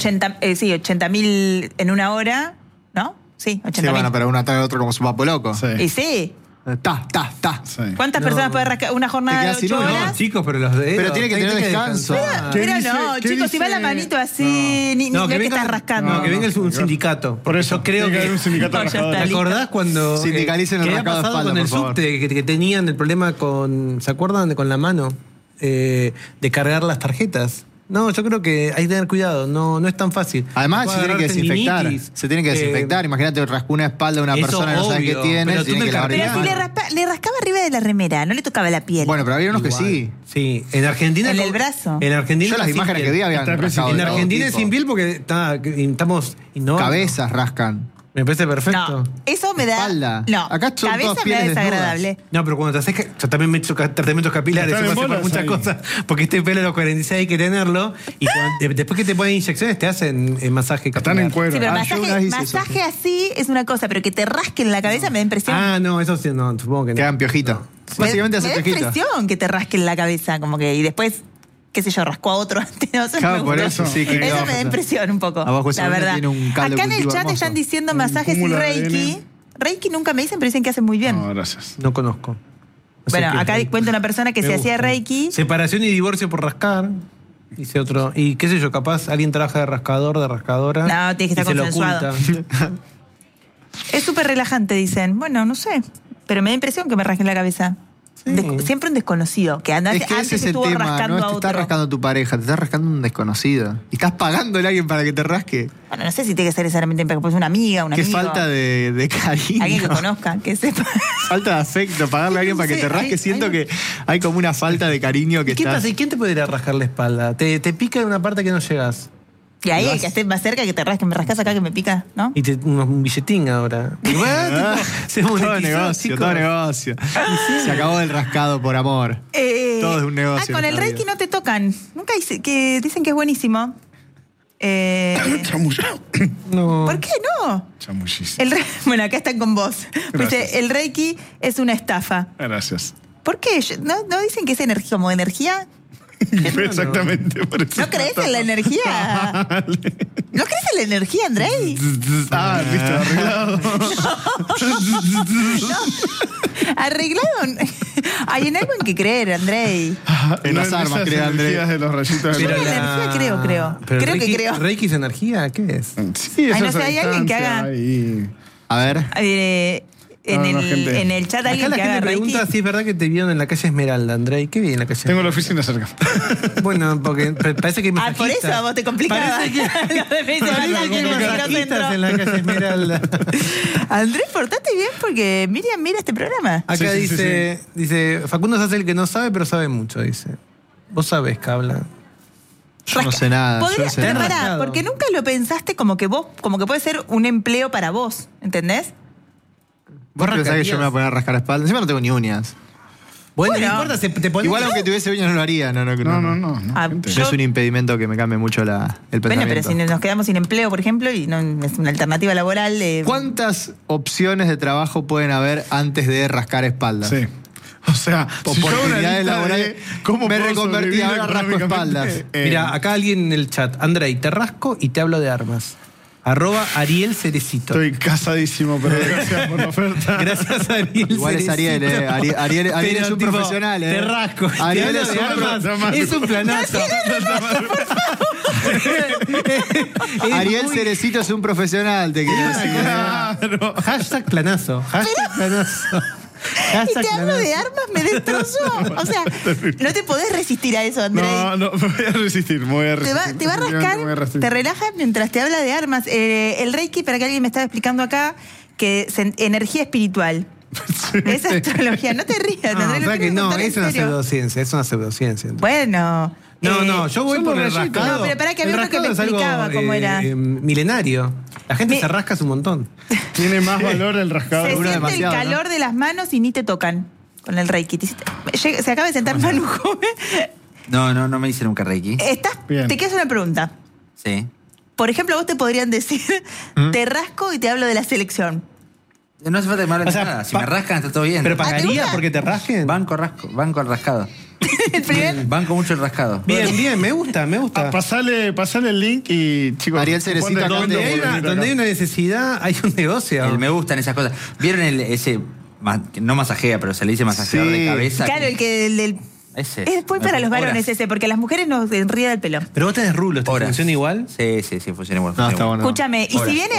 80.000 en una hora, ¿no? Sí, 80.000. Sí, bueno, pero uno atrás del otro como su papo loco. Sí. Y sí. Ta. Sí. ¿Cuántas No. personas puede rascar una jornada Te de quedas sin 8 uno. horas? No, chicos, pero los dedos. Pero tiene que tener descanso. descansar. ¿Qué Pero dice- no, qué chicos, si va dice- la manito así, ni No, ve que venga- estás rascando. No, que venga un sindicato. Por eso, yo creo tiene que haber un sindicato de No, ya rascadores. está. ¿Te acordás cuando Sindicalicen el qué había rascado de pasado espalda, con el por favor. subte que tenían el problema con, ¿se acuerdan? Con la mano de cargar las tarjetas. No, yo creo que hay que tener cuidado, no es tan fácil. Además, Puede se tiene que agarrar desinfectar. tendinitis. Se tiene que desinfectar. Imagínate, rascó una espalda a una Eso persona y no sabes qué obvio, tiene. pero Se tiene tú que me lavar Pero las si manos. le rascaba arriba de la remera, no le tocaba la piel. Bueno, pero había unos que Igual. sí. Sí, en Argentina. En el brazo. En Argentina. Yo las sin imágenes piel. que vi habían Está rascado de En todo Argentina es tipo. sin piel porque estamos innovando. Cabezas rascan. Me parece perfecto. No, eso me da. Espalda. No, Acá son cabeza todas me da pieles desagradable. No, pero cuando te haces. Yo también me he hecho tratamientos capilares, Están se en pasa por bolas muchas ahí. cosas. Porque este pelo a los 46 hay que tenerlo. Y después que te ponen inyecciones, te hacen masaje Están capilar. en cuero. Sí, pero Ah, yo una vez hice masaje así es una cosa, pero que te rasquen la cabeza me da impresión. Ah, no, eso sí, no, supongo que no. Quedan piojitos. Básicamente me hace da piojito. impresión que te rasquen la cabeza, como que, y después, qué sé yo, rascó a otro antes. No sé, Claro, me por gusta. eso, sí, que Eso abajo me da está. impresión un poco. Abajo ese la hombre verdad. tiene un caldo Acá en el cultivo chat hermoso. están diciendo Un masajes y cúmulo de Reiki. ADN. Reiki nunca me dicen, pero dicen que hacen muy bien. No, gracias. No conozco. No sé Bueno, qué es acá Reiki. cuenta una persona que Me se hacía gusta. Reiki. Separación y divorcio por rascar. Dice otro. Y qué sé yo, capaz alguien trabaja de rascador, de rascadora. No, tiene que estar y se lo consensuado. oculta. Es súper relajante, dicen. Bueno, no sé. Pero me da impresión que me rasquen la cabeza. Sí. Siempre un desconocido, que anda, Es que antes ese es el estuvo tema, rascando no a te otro. está rascando tu pareja, te está rascando un desconocido. Y estás pagándole a alguien para que te rasque. Bueno, no sé si tiene que ser necesariamente pues una amiga, un Qué amigo. falta de cariño. Alguien que conozca, que sepa. Falta de afecto, pagarle a alguien para que te rasque. Siento que hay como una falta de cariño que ¿Qué está. pasa? ¿Y quién te puede ir a rascar la espalda? Te pica en una parte que no llegas. Y ahí el que esté más cerca, que te rasque, me rascas acá que me pica, ¿no? Y un billetín ahora. Y bueno, tipo, se Todo monetizó, negocio, chicos. todo negocio. Se acabó el rascado por amor. Todo es un negocio con en el esta Reiki vida. no te tocan. Nunca dice, que dicen que es buenísimo. Chamullado. No. ¿Por qué no? Chamullísimo. Bueno, acá están con vos. Gracias. Dice, el Reiki es una estafa. Gracias. ¿Por qué? ¿No dicen que es energía, como energía? Exactamente. Por eso ¿No crees en la energía? ¿No crees en la energía, Andrei? Ah, listo, arreglado. Arreglado. Hay en algo en que creer, Andrei. En las armas, esas creo, Andrés. energías de los rayitos de Pero luz. la- energía creo. Pero Creo que Reiki, creo. ¿Reiki es energía? ¿Qué es? Sí, Ay, no esa sé, hay alguien que distancia haga- y- A ver. En, No, el, gente. en el chat Acá alguien la que haga gente Reiki. pregunta si es verdad que te vieron en la calle Esmeralda, Andrei. ¿Qué vi en la calle Tengo la Esmeralda? oficina cerca. Bueno, porque parece que hay Ah, por masajistas. eso a vos te complicaba. Parece que, Lo de Messi, parece Messi, que hay Messi, masajistas Centro. en la calle Esmeralda. Andrés, portate bien porque Miriam mira este programa. Acá Sí, sí, dice, Facundo se hace el que no sabe, pero sabe mucho, dice. Vos sabés, Cabla. Yo no sé nada. Yo Podría, no sé pero nada. pará, Rascado. porque nunca lo pensaste como que vos, como que puede ser un empleo para vos, ¿entendés? ¿Vos pensás que yo me voy a poner a rascar la espalda? Encima no tengo ni uñas. Bueno, Bueno. no importa, te pones... Igual aunque tuviese uñas no lo haría. No, No, Ah, gente. yo- No es un impedimento que me cambie mucho el Bueno, pensamiento. pero si nos quedamos sin empleo, por ejemplo, y no es una alternativa laboral. ¿Cuántas opciones de trabajo pueden haber antes de rascar espaldas? Sí. O sea, si yo hago una Oportunidades lista laborales. de cómo Me puedo reconvertí, sobrevivir ahora rasco económicamente, espaldas. Mira, acá alguien en el chat. Andrei, te rasco y te hablo de armas. @Ariel Cerecito. Estoy casadísimo, pero gracias por la oferta. Gracias a Ariel. Igual es Ariel, Ariel Pero, es un tipo, profesional, Te rasco. Ariel Te es hablo un de armas. Es un planazo. Ariel Cerecito es un profesional, te quiero decir. Claro. Hashtag planazo. Hashtag planazo. Y Hashtag te hablo de planazo. armas, me destrozó. O sea, no te podés resistir a eso, Andrés. No, me voy a resistir, me voy a Te resistir. va a rascar, Me voy a resistir. te relaja mientras te habla de armas. El Reiki, para que alguien me estaba explicando acá, que es energía espiritual. Es astrología. No te rías, No, Andrés. o sea que no, es una serio. pseudociencia, es una pseudociencia. Bueno. No, yo voy son por los el rayitos. rascado. No, pero pará que había El uno que me rascado es algo, explicaba cómo era. Milenario. La gente Mi- se rasca un montón. Tiene más valor el rascado. Se Uno siente demasiado, el calor de las manos y ni te tocan con el Reiki. Se acaba de sentar Manu Joven. No me hice nunca Reiki. Bien. Te quiero hacer una pregunta. Sí. Por ejemplo, vos te podrían decir, te rasco y te hablo de la selección. No hace falta que me hablen O sea, de nada. Si me rascan, está todo bien. ¿Pero ¿te pagaría gusta? porque te rasquen? Banco al rascado. El primer. Banco mucho el rascado. Bien, me gusta. Pasale el link y, chicos. Ariel Cerecito, ponte Donde contento hay, por venir donde hay acá. una necesidad, hay un negocio. Me gustan esas cosas. ¿Vieron ese... que no masajea, pero se le dice masajeador Sí. de cabeza? Claro, el que. Ese. Es muy para los varones ese, porque las mujeres nos enrían el pelo. Pero vos tenés rulos, ¿te Horas. funciona igual? Sí, funciona igual. No, funciona está igual. bueno. Escúchame, y si Horas, viene